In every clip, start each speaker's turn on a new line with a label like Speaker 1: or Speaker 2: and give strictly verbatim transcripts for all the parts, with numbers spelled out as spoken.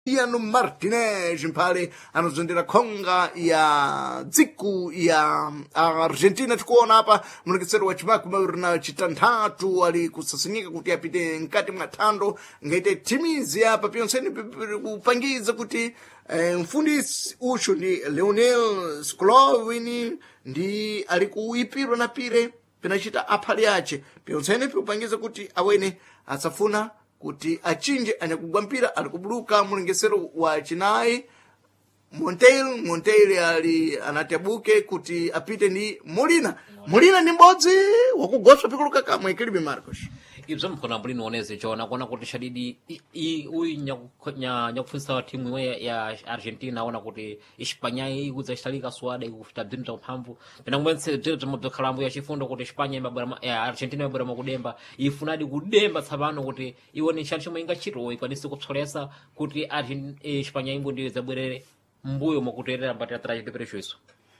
Speaker 1: Emiliano Martinez mphale anazondera khonga ya dziko ya Argentina. Tikuona apa mulekesero wa chimakumi mawiri na chitanthatu ali kusasinyika kuti apite mkati mwa thando ngaite timizi apa pyonseni kupangiza kuti eh, mfundisi ucho ndi Lionel Scaloni ndi ali kuipirwa na pire pinachita aphali yace pyonseni pyupangiza kuti awene asafuna kuti achinje anyakugwampira ali kubuluka mulengesero wa chinayi. Monteiro Monteiro ali anatabuke kuti apite ndi Molina. Molina ni mbodzi wakugoswa pikuluka kamwe Kilibe Marcos.
Speaker 2: Ibzo mkona mbulini oneze chona kuona kuti shadidi uyu nyakufunsa wa timu ya Argentina ona kuti Espanya ikuza istalika swada ikufita bzinta mphamvu pena mwense bzinta mabzokhalambu ya chifundo kuti Espanya imabwera ya Argentina imabwera makudemba ifunadi kudemba tsapano kuti iwone nchani chomwe ingachito ikwanise kupsolesa kuti Espanya imbo ndiyo zabwerere mbuyo mwakuterera mbati atraje peperesho iso.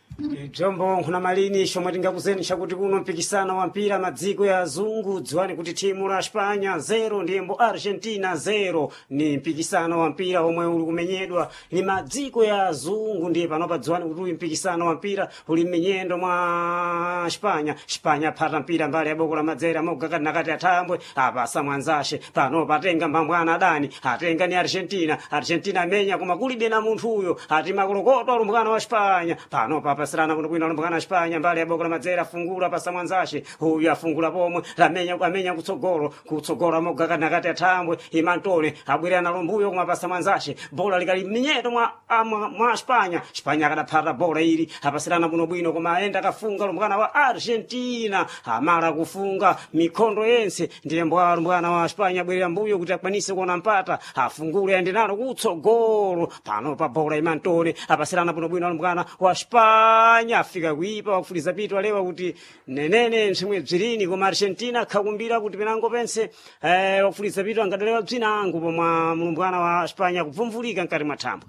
Speaker 3: Jombo nkuna malini shomwe tingakuzeni chakuti kuno mpikisano wa mpira madziko ya azungu dziwani kuti timu la Espanya zero ndiyembo Argentina zero ni mpikisano wa mpira omwe uli kumenyedwa ni madziko ya azungu ndiye panopa dziwani kuti uyu mpikisano wa mpira uli mmenyendo mwa Espanya. Espanya phata mpira mbali ya boko la madzera mogakati nakati atambwe apasa mwanzashe panopa atenga mbambwana adani atenga ni Argentina. Argentina amenya koma kulibe na munthu uyo ati makolokoto alumbwana wa Espanya panopa pasirana kuno kwina lumbwana Espanya mbali ya boko la madzera fungula pasa mwanzashe huyu afungula pomwe lamenya amenya kutsogolo kutsogolo mogaka nakati atambwe imantone abwera na lumbuyo koma pasa mwanzashe bola likali minyeto mwa mwa, mwa Espanya. Espanya akadaphata bola ili apasirana kuno bwino koma aenda kafunga lumbwana wa Argentina amala kufunga mikondo yense ndiye mbwa lumbwana wa Espanya bwera mbuyo kuti akwanise kuona mpata afungule ende nalo kutsogolo pano pa bola imantone apasirana kuno bwino lumbwana wa Espanya afika kuipa wakufuliza pitu alewa kuti nenene msimwe bzirini koma Argentina khakumbira kuti penango pense eh, wakufuliza pitu angadalewa bzinangu pomwe mlumbwana wa Espanya kupfumvulika mkati mwa thambwe.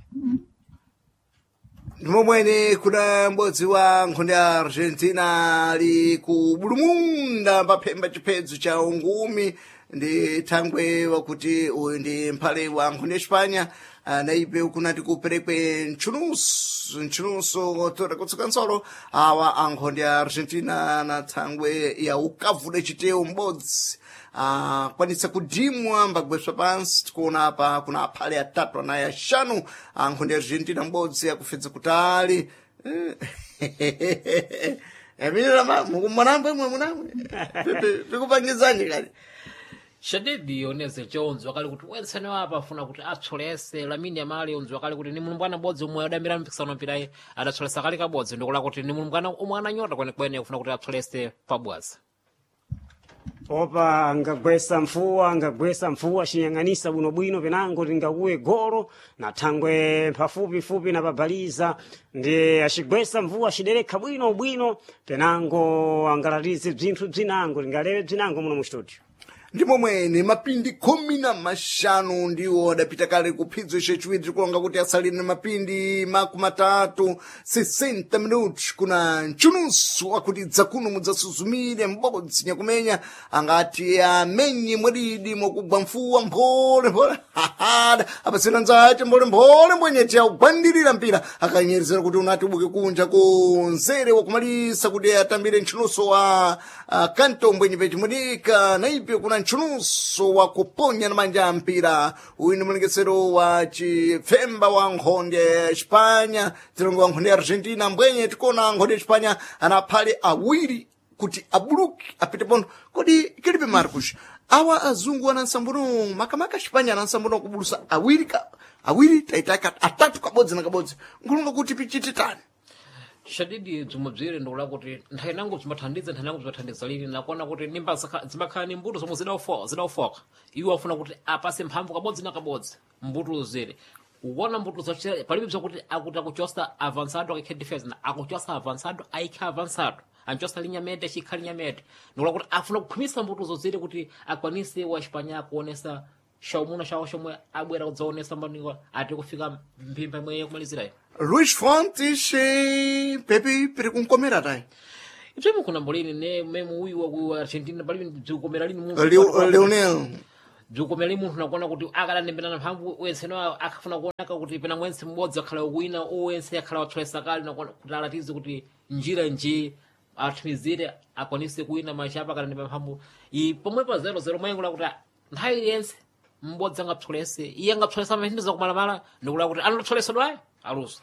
Speaker 1: Ndimomwene kuna mbodzi wa nkhonde ya Argentina ali kubulumunda paphemba chiphedzo cha ungumi ndi thangwe wakuti uyu ndi mphale wa nkhonde ya Espanya. Naibe ukunati kuperekwe nchunuso nchunuso tora kutsuka nsolo awa ankhonde ya Argentina na thangwe ya ukavude chiteo mbodzi Uh, kwanisa kudimwa mbagweswa pansi tikuona apa kuna aphale atatu anayi ashanu ankhonde ya Argentina mbodzi yakufedza kutali eminira mwanambo mwe munamwe pikupangizani kali
Speaker 2: Shadidi oneze Jones wakali kuti wensene wapa afuna kuti atsolese Lamine Yamal onzi wakali kuti ni mulumbwana bodzi umwe adamira mpikisano mpirayi adatsolesa kali kabodzi ndikola kuti ni mulumbwana umwe ananyota kwenekwene kufuna kuti atsolese pabwaza.
Speaker 3: Opa angagwesa mfuwa angagwesa mfuwa chinyang'anisa buno bwino penango tingakuwe golo na thangwe mpafupi fupi na pabaliza ndi achigwesa mfuwa chidereka bwino bwino penango angalatize bzinthu bzinango tingalewe bzinango muno mu studio.
Speaker 1: Ndimo mwene mapindi kumi na mashanu ndiwo adapita kale kuphidzo ishe chiwidzi kulonga kuti asalire mapindi makumi atatu sesenta minuti kuna nchunusu akuti dzakuno mudzasuzumire mbodzi nyakumenya angati amenye mwedidi mwakugwa mfuwa mphole mphole hahada apasina nzache mphole mphole mbwenyeti akugwandirira mpira akanyerezera kuti unati ubuke kunja kunzere wakumalisa kuti atambire nchunusu wa uh, kanto mbwenye pechimudika naipe kuna nchunuso wa kuponya na manja mpira uyu ni mlengesero wa chifemba wa nkhonde ya Espanya tilongo wa nkhonde ya Argentina mbwenye tikona nkhonde ya Espanya anaphale awiri kuti abuluki apite pono kodi Kilibe Marcos awa azungu anansambuno makamaka Espanya anansambuno kubulusa awiri ka awiri taitaka atatu kabodzi na kabodzi ngulunga kuti pichititani.
Speaker 2: Shadidi dzumabzire ndola kuti nthawi nangu zimathandiza nthawi nangu zimathandiza lini nakuona kuti nimba zimakhala ni mbuto zomwe zidaufoka zidaufoka iwo afuna kuti apase mphamvu kabodzi na kabodzi mbuto zire kuona mbuto zochera palibe bzakuti akuti akuchosa avançado akhe defense na akuchosa avançado aikha avançado anchosa linha média chikha linha média ndola kuti afuna kukhumisa mbuto zozire kuti akwanise wa Espanya kuonesa shaumuna shawo shomwe abwera kudzaonesa mbaniwa ati kufika mphimba imwe yakumalizirayo.
Speaker 1: Luis Fontes pepe pere kunkomera tai
Speaker 2: Ipsemo kuna mbolini ne memu uyu wa Argentina bali bzikukomera lini mu
Speaker 1: Lionel
Speaker 2: bzikomera munthu nakuona kuti akalanembera mphamvu wenseno akafuna kuoneka kuti pena mwense mmodzi akhala wina owense akhala watsolesa kale nakuona kuti alatize kuti njira nji athimizire akwanise kuwina machapa akalanembera mphamvu i pomwe pa zero zero mwengo lakuti nthawi yense mmodzi angapsolese iye angapsolesa mahindu zakumalamala ndikula kuti anatsolesedwa aluso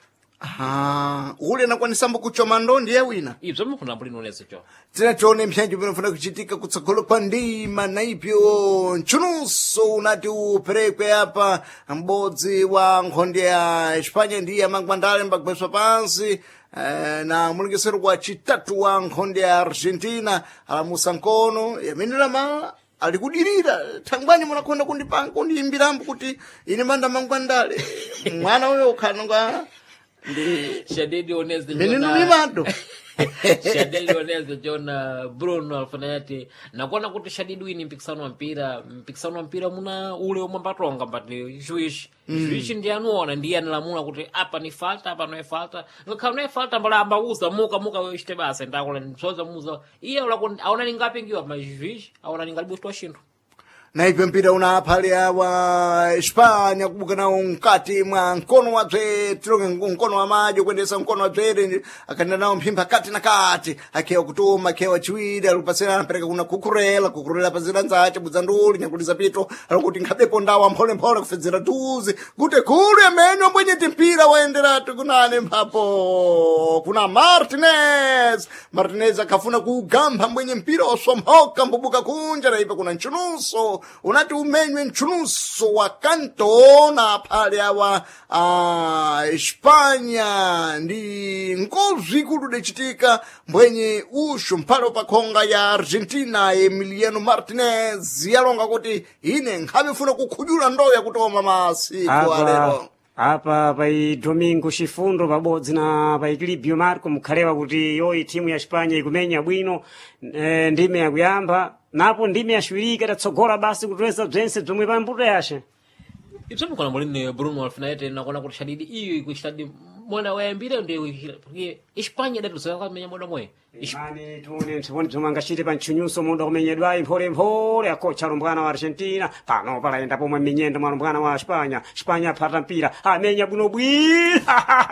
Speaker 1: aha ule nakwanisambo kuchoma ndondi ya wina
Speaker 2: ibzo mukuna mbuli nonese cho
Speaker 1: tina tione mpyanjo pinofuna kuchitika kutsogolo kwa ndima na ipyo nchunuso unati uperekwe apa m'bodzi wa nkhonde ya Espanya ndiye amangwandale mbagweswa pansi eh, na mulungisero kwa chitatu wa nkhonde ya Argentina alamusa nkono yamenera mala alikudirira thangwani munakonda kundipanga kundiimbirambo kuti ine manda mangwandale mwana uyo ukhanonga ndi
Speaker 2: shadidi oneze
Speaker 1: menino mimado
Speaker 2: shadidi oneze jona Bruno Alfanati nakuona kuti shadidi wini mpikisano wa mpira mpikisano wa mpira muna ule omwe mbatonga mbati juish juish ndi anuona ndiye analamula kuti apa ni falta apa no falta ngakhala no falta mbala ambauza muka muka we chite basa ndakola nsoza muza iye ula aona ningapi ngiwa ma juish aona ningalibu to shinto
Speaker 1: na ipyo mpira unapali awa Espanya kubukana unkati mwa nkono wa bze tiroke nkono wa maji kuendesa nkono wa bze akanda nao mphimba kati na kati akewa kutuma akewa chiwiri alupasira anapereka kuna kukurela kukurela pazira nzache budzanduli nyakuliza pito alakuti nkhabepo ndawa mpole mpole kufedzera tuzi kuti kuli amenyo mbwenye timpira waendera tukunane mpapo kuna Martinez Martinez akafuna kugamba mbwenye mpira osomhoka mbubuka kunja na ipa kuna nchunuso unati umenywe nchunuso wa Cantona pale awa uh, Espanya ndi ngozi kulude chitika mbwenye ushu mpalo pakhonga ya Argentina Emiliano Martinez yalonga kuti ine nkhabifuna kukhujula ndoya kutoma masiku alero
Speaker 3: apa pai Domingo Chifundo pabodzi na pa Equilibrio Marco mukhalewa kuti yoyi timu ya Espanya ikumenya bwino e, ndime yakuyamba napo ndime yaciwirika tatsogola basi kutweza bzense bzomwe pa mbuto yashe
Speaker 2: ibzo mukona mulini Bruno Alfanati nakuona kuti shadidi iyo ikuchitadi mwana wayambire ndi Espanya datuzoya kumenya moda mwe
Speaker 3: imani tune ntiboni bzomwe angachite pa ntchunyuso muda kumenyedwayi mphole mphole akocha alumbwana wa Argentina pano palayenda pomwe minyendo mwa alumbwana wa Espanya Espanya aphata mpira amenya bwino bwino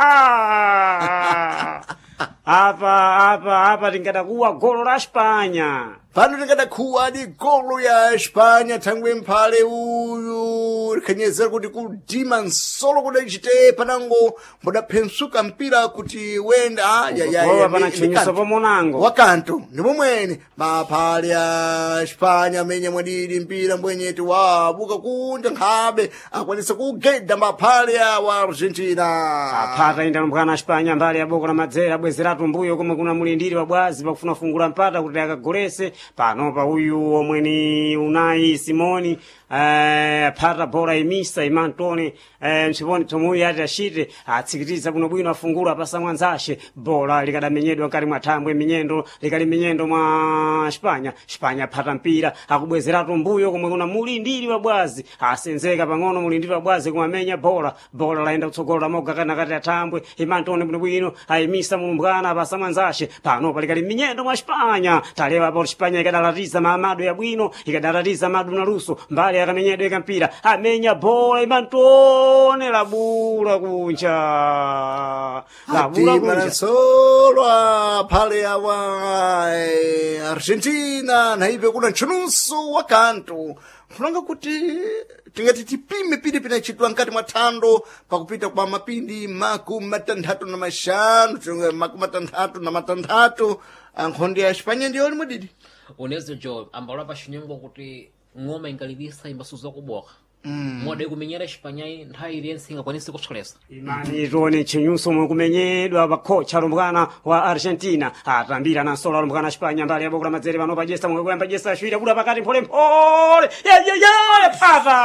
Speaker 3: apa apa apa tingadakuwa golo la Espanya
Speaker 1: pano tingadakuwa di golo ya Espanya thangwe mphale uyu rikhanyezera kuti kudima nsolo kudachite panango mbodaphensuka mpira kuti wenda
Speaker 3: ayayaya pana ntchunyuso pomonango
Speaker 1: wakanto ndipo mwene maphale ya Espanya amenya mwadidi mpira mbwenyeti wabuka kunja nkhabe akwanisa kugeda maphale ya wa Argentina
Speaker 3: aphata inda lumbwana Espanya mbali ya boko la madzera bwezeratu mbuyo komwe kuna mulindiri wa bwazi pakufuna kufungula mpata kuti akagolese pano pa uyu omwe ni Unai Simoni eh phata bora imisa imantone eh msiponi tomuyi ati ashite atsikitiza kuno bwino afungula pasa mwanzashe bora likadamenyedwa nkati mwa thambwe minyendo likali minyendo mwa Espanya Espanya phata mpira akubwezeratu mbuyo komwe kuna mulindiri wa bwazi asenzeka pang'ono mulindiri wa bwazi kumamenya bora bora laenda kutsogola moga kana kati athambwe imantone bwino bwino ayimisa mulumbwana pasa mwanzashe pano palikali minyendo mwa Espanya talewa pa Espanya ikadalatiza mamado ya bwino ikadalatiza madu na luso mbali akamenyedwe kampira amenya bola imantone labula kunja labula kunja
Speaker 1: solwa pale awa eh, Argentina na hivyo kuna nchunuso wa kanto funanga kuti tingati tipime pili pinachitwa nkati mwa thando pakupita kwa mapindi maku matanthatu na mashanu tinga maku matanthatu na matanthatu nkhonde ya Espanya ndiyo limudidi
Speaker 2: unezo jo ambala pa shinyongo kuti ngoma ingalibisa imbasuza kuboka mm. Moda kumenyera Espanya nthawi irense ingakwanise kutsolesa
Speaker 3: imani tone chinyuso mwe kumenyedwa bakocha lumbwana wa Argentina atambira na sola lumbwana Espanya mbali ya bokula madzere pano pajesa mwe kuyamba jesa shwira kuda pakati mpole mpole ye ye ye pata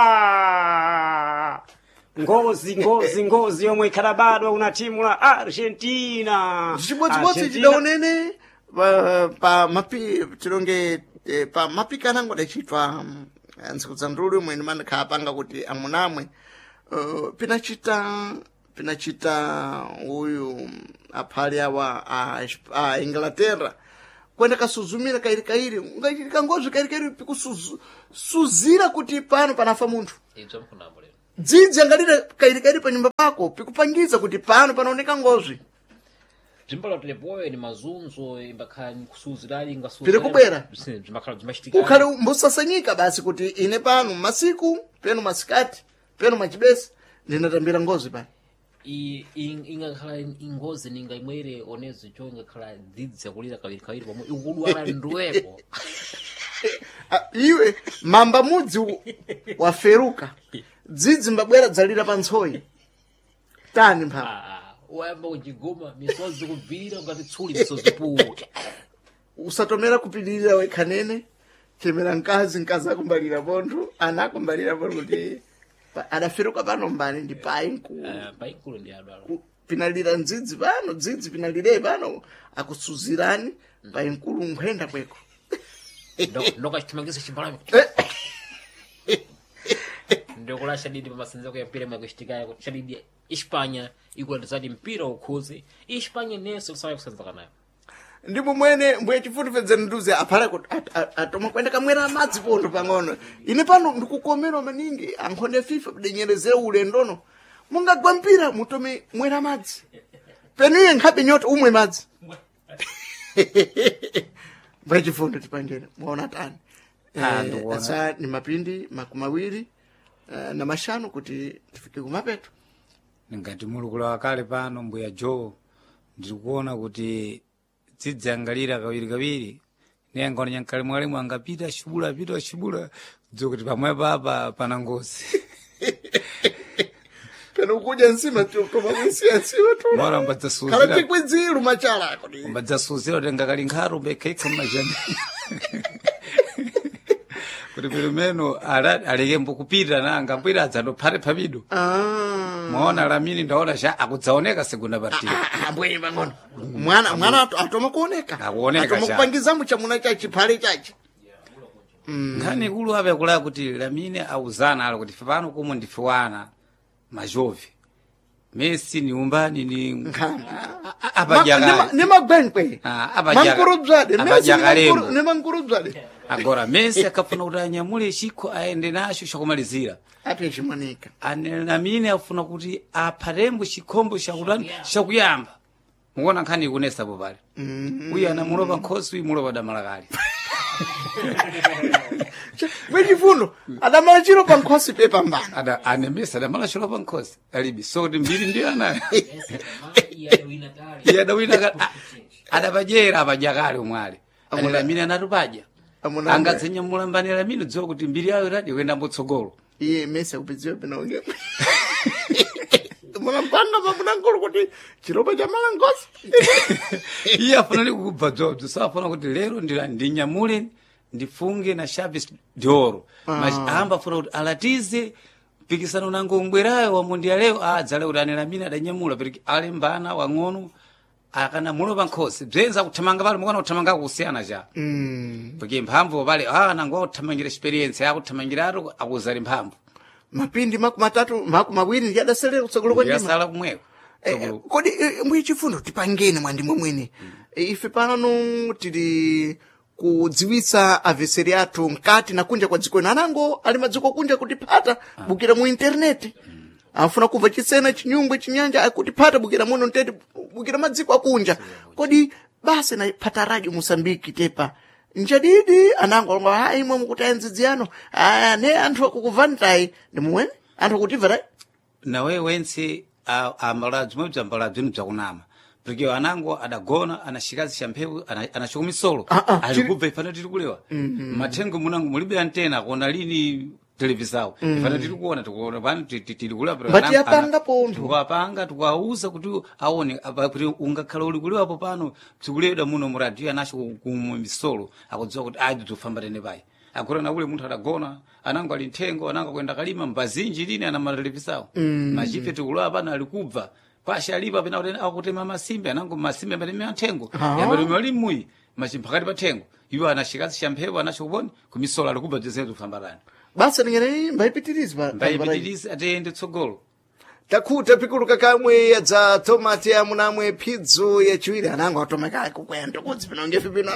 Speaker 3: ngozi ngozi ngozi yomwe ikhalabadwa una timu la Argentina
Speaker 1: chimodzimodzi chidaonene pa, pa mapi tilonge eh, pa mapikanango dachitwa nsikuzanduli mwene mandikhala panga kuti amunamwe uh, pinachita pinachita uyu aphali awa a, a Inglaterra kwenda kasuzumira kairi kairi ungachitika ngozi kairi kairi pikusuzira kuti pano panafa munthu
Speaker 2: idzo mfunambo lero
Speaker 1: dzidzi angalira kairi kairi pa nyumba pako pikupangiza kuti pano panaoneka ngozi
Speaker 2: bzimbala telepoyo ni mazunzo imbakhala kusuzirali
Speaker 1: Pire kubwera.
Speaker 2: zimbakhala zimachitika
Speaker 1: ukhale mbosasanyika basi kuti ine pano masiku peno masikati peno machibesi ndinatambira ngozi pano
Speaker 2: I- in- ingakhala ingozi ninga imwere onezo cho ingakhala dzidzi yakulira kawiri kawiri pomwe ikudwala ndiwepo
Speaker 1: Ah, iwe mamba mudzi u- waferuka dzidzi mbabwera dzalira pa ntsoyi tani mphamvu
Speaker 2: Ah, wayamba kuchigoma misozi kubvira ngati tsuli misozi puta
Speaker 1: usatomera kupitirira wekhanene chemera mkazi mkazi akumbalira pontho ana akumbalira pontho kuti pa- adaferuka pano mbani ndi pai nkulu
Speaker 2: paikulu ndi adwala
Speaker 1: ku- pinalira ndzidzi pano dzidzi pinalire pano akusuzirani pai nkulu nkhwenda kweko
Speaker 2: ndokachithamangisa chimbalame ndokula shadidi pamasanzako ya mpira mwakuchitikaya kuti shadidi Espanya ikulandizadi mpira ukhuzi Espanya nenso lisawaya kusanzaka nayo
Speaker 1: ndi mumwene mbuye chifundifedzeni nduze aphale kuti at- at- atoma kwenda kamwera amadzi pontho pang'ono ine pano ndikukomerwa maningi ankhonde fifa pidenyerezera ulendono mungagwa mpira mutome mwera madzi peniye nkhabe nyota umwe madzi mbuye chifundo tipangene mwaona tani
Speaker 3: Ah,
Speaker 1: Eh,
Speaker 3: ndikuona.
Speaker 1: asa ni mapindi makumi awiri eh, na mashanu kuti tifike kumapeto
Speaker 4: ngati mulukulu wakale pano mbuya Joe ndikuona kuti dzidzi angalira kawiri kawiri ne angona nyankale mwalimu angapita shibula pita shibula dzokuti pamwe papa pana ngozi
Speaker 1: peno kudya nsima tokoma kusiya nsima tu
Speaker 4: mora
Speaker 1: kala
Speaker 4: mbadzasuzira
Speaker 1: tikwidziru machala ako ndi
Speaker 4: mbadzasuzira kuti ngakali nkharu mbekhaikha mmajani kuti pilumeno aleke mbukupita na angapwira adzandophate phapido
Speaker 1: ah
Speaker 4: mwaona lamini ndaona sha akudzaoneka segunda partida
Speaker 1: abwenye pang'ono mwana mwana ato- atoma kuoneka
Speaker 4: Akuoneka
Speaker 1: atoma
Speaker 4: cha.
Speaker 1: kupangizamo chamuna cha chiphale chachi
Speaker 4: nkhani ikulu apa yakulaya kuti lamine auzana ala kuti pano kumwe ndife wana majove Messi ni umbani ni apajakale
Speaker 1: ni magwenkwe
Speaker 4: Ah, apajakale.
Speaker 1: mankurudzade
Speaker 4: Apajakalemo.
Speaker 1: ni mankurudzade
Speaker 4: agora Messi akafuna kuti anyamule chikho aende nacho chakumalizira
Speaker 1: ati chimanika
Speaker 4: ane lamine afuna kuti aphatembo chikhombo chakutani chakuyamba mukuona nkhani ikunesa popale uyu anamulopa nkhosi uyu mulopa damalakali
Speaker 1: wechifundo adamala chiro pa nkhosi pepambana
Speaker 4: ada ane Messi adamala chilopa nkhosi alibi so kuti mbiri ndiyo anayo yadawina adapajera apajakale umwale ane lamine anatupaja
Speaker 1: Amuna-
Speaker 4: angadzinyamula mbani lamine dziwa kuti mbiri yayo radi kuyenda mbotsogolo
Speaker 1: iye Messi akupidziwa pena unge munapanga pamuna nkulu kuti chiropa cha mala nkhosi
Speaker 4: iye afuna li kukubva dzobzo so afuna kuti lero ndila ndinyamule ndifunge na Chaves de Oro mas amba afuna kuti alatize mpikisano nango umbwerayo wa mundial leo adzale kuti ane lamine adanyamula pereki ale mbana wang'ono akana mulopa nkhosi bzenza kuthamanga pale mukana kuthamanga kusiyana cha
Speaker 1: Mm.
Speaker 4: porque mphamvu pale ah nango kuthamangira experience yakuthamangira ato akuzali mphamvu
Speaker 1: mapindi makumi atatu makumi awiri ndi adaselera kutsogolo kwa ndima
Speaker 4: yasala kumweko
Speaker 1: Eh, kodi eh, mbuye chifundo tipangene mwandimwe mwene Eh, ife pano tili kudziwitsa aveseri athu mkati na kunja kwa dziko ino anango ali madziko kunja kutiphata bukira mu intaneti afuna kubva chisena chinyungwe chinyanja akutiphata bukira muno nteti bukira madziko akunja kodi basi na phata radio Mosambiki tepa njadidi anango alonga ha imwe mukutaya ndzidzi yano aya ne anthu akukuvanitai ndimuwene anthu akutimva tai
Speaker 4: nawe wense ambalabzi mwe bzambalabzi bzinu bzakunama porque anango adagona anashikazi cha mphewu anachokumisolo
Speaker 1: Ah, ah,
Speaker 4: ali kubva ifana tiri kulewa mathengo munango mulibe antena kuona lini televisawo ifana tiri kuona tikuona pano ti- ti- tiri kulewa
Speaker 1: Mbati yapanga pontho.
Speaker 4: tukapanga tukauza kuti aone apa kuti ungakhala uli kulewapo pano tikuleda muno mu radio anacho kumisolo akudziwa kuti ayi tufamba tene pai agora na ule munthu adagona anango ali nthengo anango kwenda kalima mbazinji lini ana matelevisawo machipe tikulewa pano ali kubva kwasha alipa pena kuti akutema masimbe anango masimbe amateme anthengo yamateme ali muyi machimphakati pa thengo iwo anashikazi cha mphewu anachokuboni kumisolo ali kubva dzesene tufamba tani
Speaker 1: basi ningene mbaipitirizi pa
Speaker 4: mbayipitirisi atiyende tsogolo
Speaker 1: takhuta pikuluka kamwe yadza tomati amunamwe phidzo yachiwiri anango atomeka kukwento kudzi pinongefi pino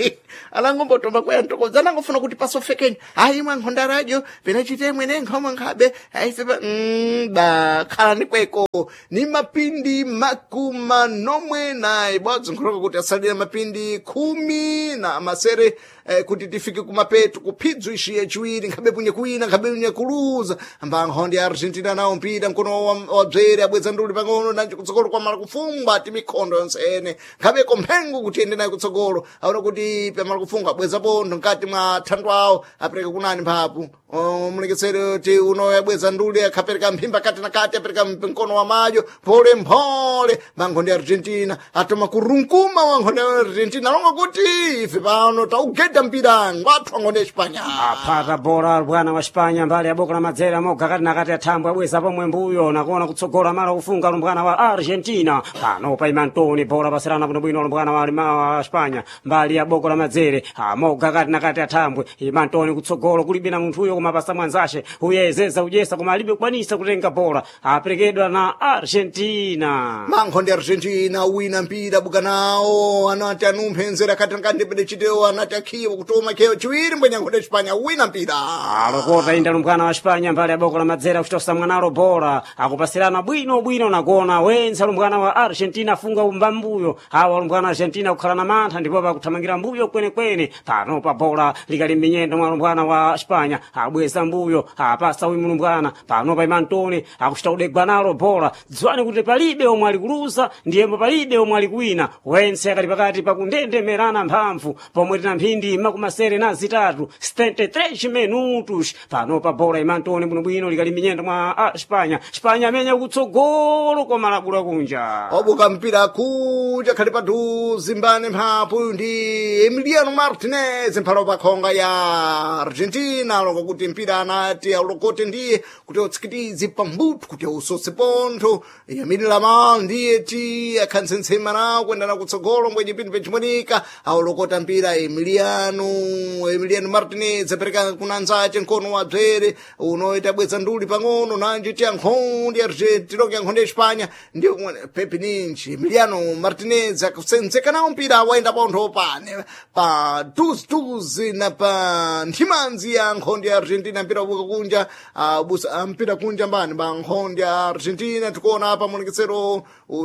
Speaker 1: anango mbotoma kwento kudzi anango funa kuti pasofekeni ayi mwankhonda radio pinachite mwene nkhoma nkhabe ayife mm, da khalani kweko ni mapindi makuma nomwe na ibodzi nkholoka kuti asalira mapindi khumi na masere eh, kuti tifike kumapeto kuphidzo ishi yachiwiri nkhabe punye kuwina nkhabe punye kuluza amba nkhonde ya Argentina nawo mpira mkono wabzere abweza nduli pang'ono nanji kutsogolo kwamala kufungwa ati mikhondo yonse ene nkhabeko mphengo kuti ende naye kutsogolo aona kuti pamala kufungwa abweza pontho nkati mwa thandu awo apereka kunani mphapu mulekesere ti uno yabweza nduli akhapereka mphimba kati na kati apereka mkono wa majo pole mphole mankhonde ya Argentina atoma kurunkuma wankhonde ya Argentina longa kuti ife pano taugeda mpira ngwathu ankhonde ya Espanya
Speaker 3: aphata bola bwana wa Espanya mbali ya boko la madzera moga kati na kati ya thambwe abweza pomwe mbuyo nakuona kutsogola mala kufunga lumbwana wa Argentina pano pa imantoni bola pasirana bwinobwino lumbwana wa alima wa Espanya mbali ya boko la madzere amoga kati na kati ya thambwe imantoni kutsogolo kulibe na munthu uyo kumapasa mwanzashe uyezeza ujesa koma alibe kwanisa kutenga bola aperekedwa na Argentina
Speaker 1: mankhonde ya Argentina wina mpira bukanawo anati anumphenzera kati nkandipede chitewo anati akhiwa kutoma khewo chiwiri mbwenya nkhonde ya Espanya wina mpira
Speaker 3: alokota inda lumbwana wa Espanya mbali ya boko la madzera kuchitosa mwanalo bola akupasirana bwino bwino nakuona wenza lumbwana wa Argentina afunga umba mbuyo awa lumbwana wa Argentina kukhala na mantha ndipo pakuthamangira mbuyo kwenekwene pano pa bola likali minyendo mwa lumbwana wa Espanya abweza mbuyo apasa uyu lumbwana pano pa imantoni akuchita kudegwa nalo bola dziwani kuti palibe omwe ali kuluza ndiyembo palibe omwe ali kuwina wense akali pakati pakundendemerana mphamvu pomwe tina mphindi makumasere na zitatu setenta e três minutos pano pa bola imantoni bwinobwino likali minyendo mwa Espanya Espanya amenya kutsogolo koma labula kunja
Speaker 1: obuka mpira kuja khali padu zimbane mphapu ndi Emiliano Martinez mphalo pakhonga ya Argentina longa kuti mpira anati aulokote ndiye kuti utsikitizi pambuto kuti usose pontho Yamini Lamal ndiye ti akhantsensema nawo kuendana kutsogolo mbwenye pinthu pechimonika aulokota mpira Emiliano Emiliano Martinez apereka kunanzache nkono wabzere unoita bweza nduli pang'ono nanji ti ankhondi Argentina longa ankhondi Espanya ndiyo Pepe Ninchi Emiliano Martinez akusenzeka nawo mpira waenda pontho pane pa tuzi-tuzi na pa nthimanzi ya nkhondi ya Argentina mpira ubuka kunja uh, mpira kunja mbani pa nkhondi ya Argentina tikuona apa mulekesero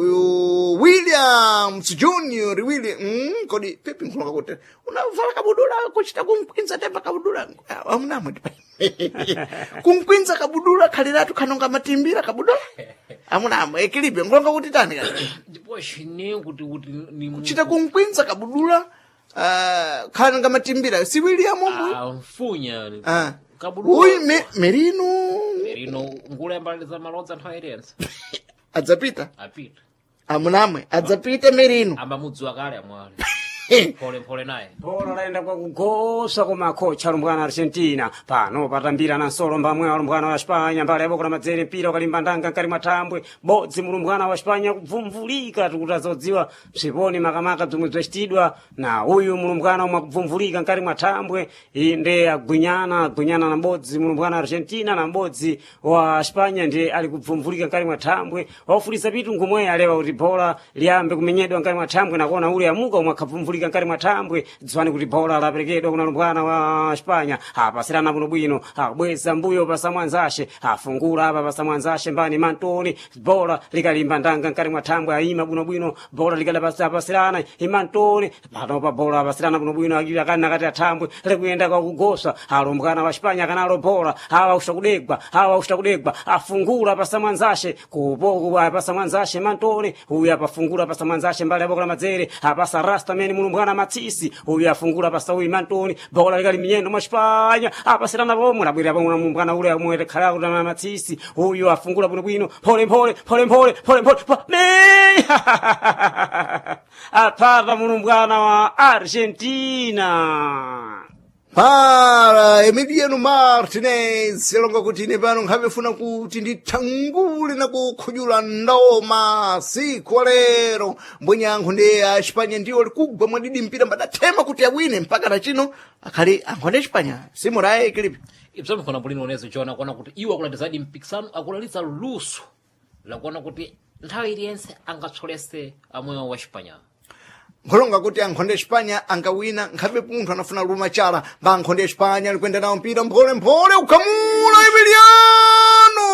Speaker 1: uyu Williams Junior William mm, kodi Pepe nkhulonga kuti unavala kabudula kuchita kumkwinza temba kabudula amunamwe kumkwinza kabudula khaliratu khanonga matimbira kabudula amunamwe ekilibe nkhulonga kuti tani
Speaker 2: ndipo shine kuti kuti ni
Speaker 1: kuchita kumkwinza kabudula uh, khanonga matimbira si William mbu
Speaker 2: ah mfunya
Speaker 1: ah
Speaker 2: kabudula
Speaker 1: uyi me, Merino
Speaker 2: Merino ngula mbaliza malodza nthawi irense
Speaker 1: adzapita
Speaker 2: apita
Speaker 1: amunamwe adzapita Merino
Speaker 2: amba mudzi wakale amwali pole pole naye
Speaker 3: bola laenda kwa kugosa kumakhocha lumbwana Argentina pano patambira na nsolo mbamwe lumbwana wa Espanya mbali yaboko la madzere mpira ukalimba ndanga nkali mathambwe bodzi mulumbwana wa Espanya kubvumvulika tikutazodziwa psiponi makamaka bzomwe bzachitidwa na uyu mulumbwana umwe kubvumvulika nkali mathambwe inde agwinyana agwinyana na bodzi mulumbwana Argentina na bodzi wa Espanya ndiye ali kubvumvulika nkali mathambwe wafulisa pitu ngumwe alewa kuti bola liyambe kumenyedwa nkali mathambwe nakuona ule amuka umwe akabvumvulika nkali mathambwe dziwani kuti bola laperekedwa kuna lumbwana wa Espanya apasirana buno bwino abweza mbuyo pasamwanzashe afungula apa pasamwanzashe mbani mantoni bola likalimba ndanga nkali mathambwe ayima buno bwino bola likalapasa pasirana imantoni pano pa bola apasirana buno bwino akira kana kati athambwe likuyenda kwa kugosa alumbwana wa Espanya kanalo bola awa kushita kudegwa awa kushita kudegwa afungula pasamwanzashe kupoko pasamwanzashe mantoni uyu apafungula pasamwanzashe mbali yaboko la madzere apasa rasta meni mulumbwana matsisi uyu afungula pasa uyu mantoni bola likali minyendo mwa Espanya apasirana pomwe labwera pomwe mulumbwana ule amwe khala kuti matsisi uyu afungula bwino bwino pole pole pole pole pole pole apata mulumbwana wa Argentina
Speaker 1: para Emiliano Martinez longa kuti ine pano nkhapefuna kuti ndithangule na kukhujula ndoma siku lero mbwenyankho ndi a Espanya ndiwo likugwa mwadidi mpira mbadathema kuti awine mpaka na chino akhali ankhonde Espanya simuraye kilipi
Speaker 2: ibzo mkhona bulino onezo chona kuona kuti iwo akulandizadi mpikisano akulalitsa luso lakuona kuti nthawi iliyense angatsolese amoyo wa Espanya
Speaker 1: nkhulonga kuti ankhonde Espanya angawina nkhabe munthu anafuna luma chala mba ankhonde Espanya alikwenda nawo mpira mphole mphole ukhamula Emiliano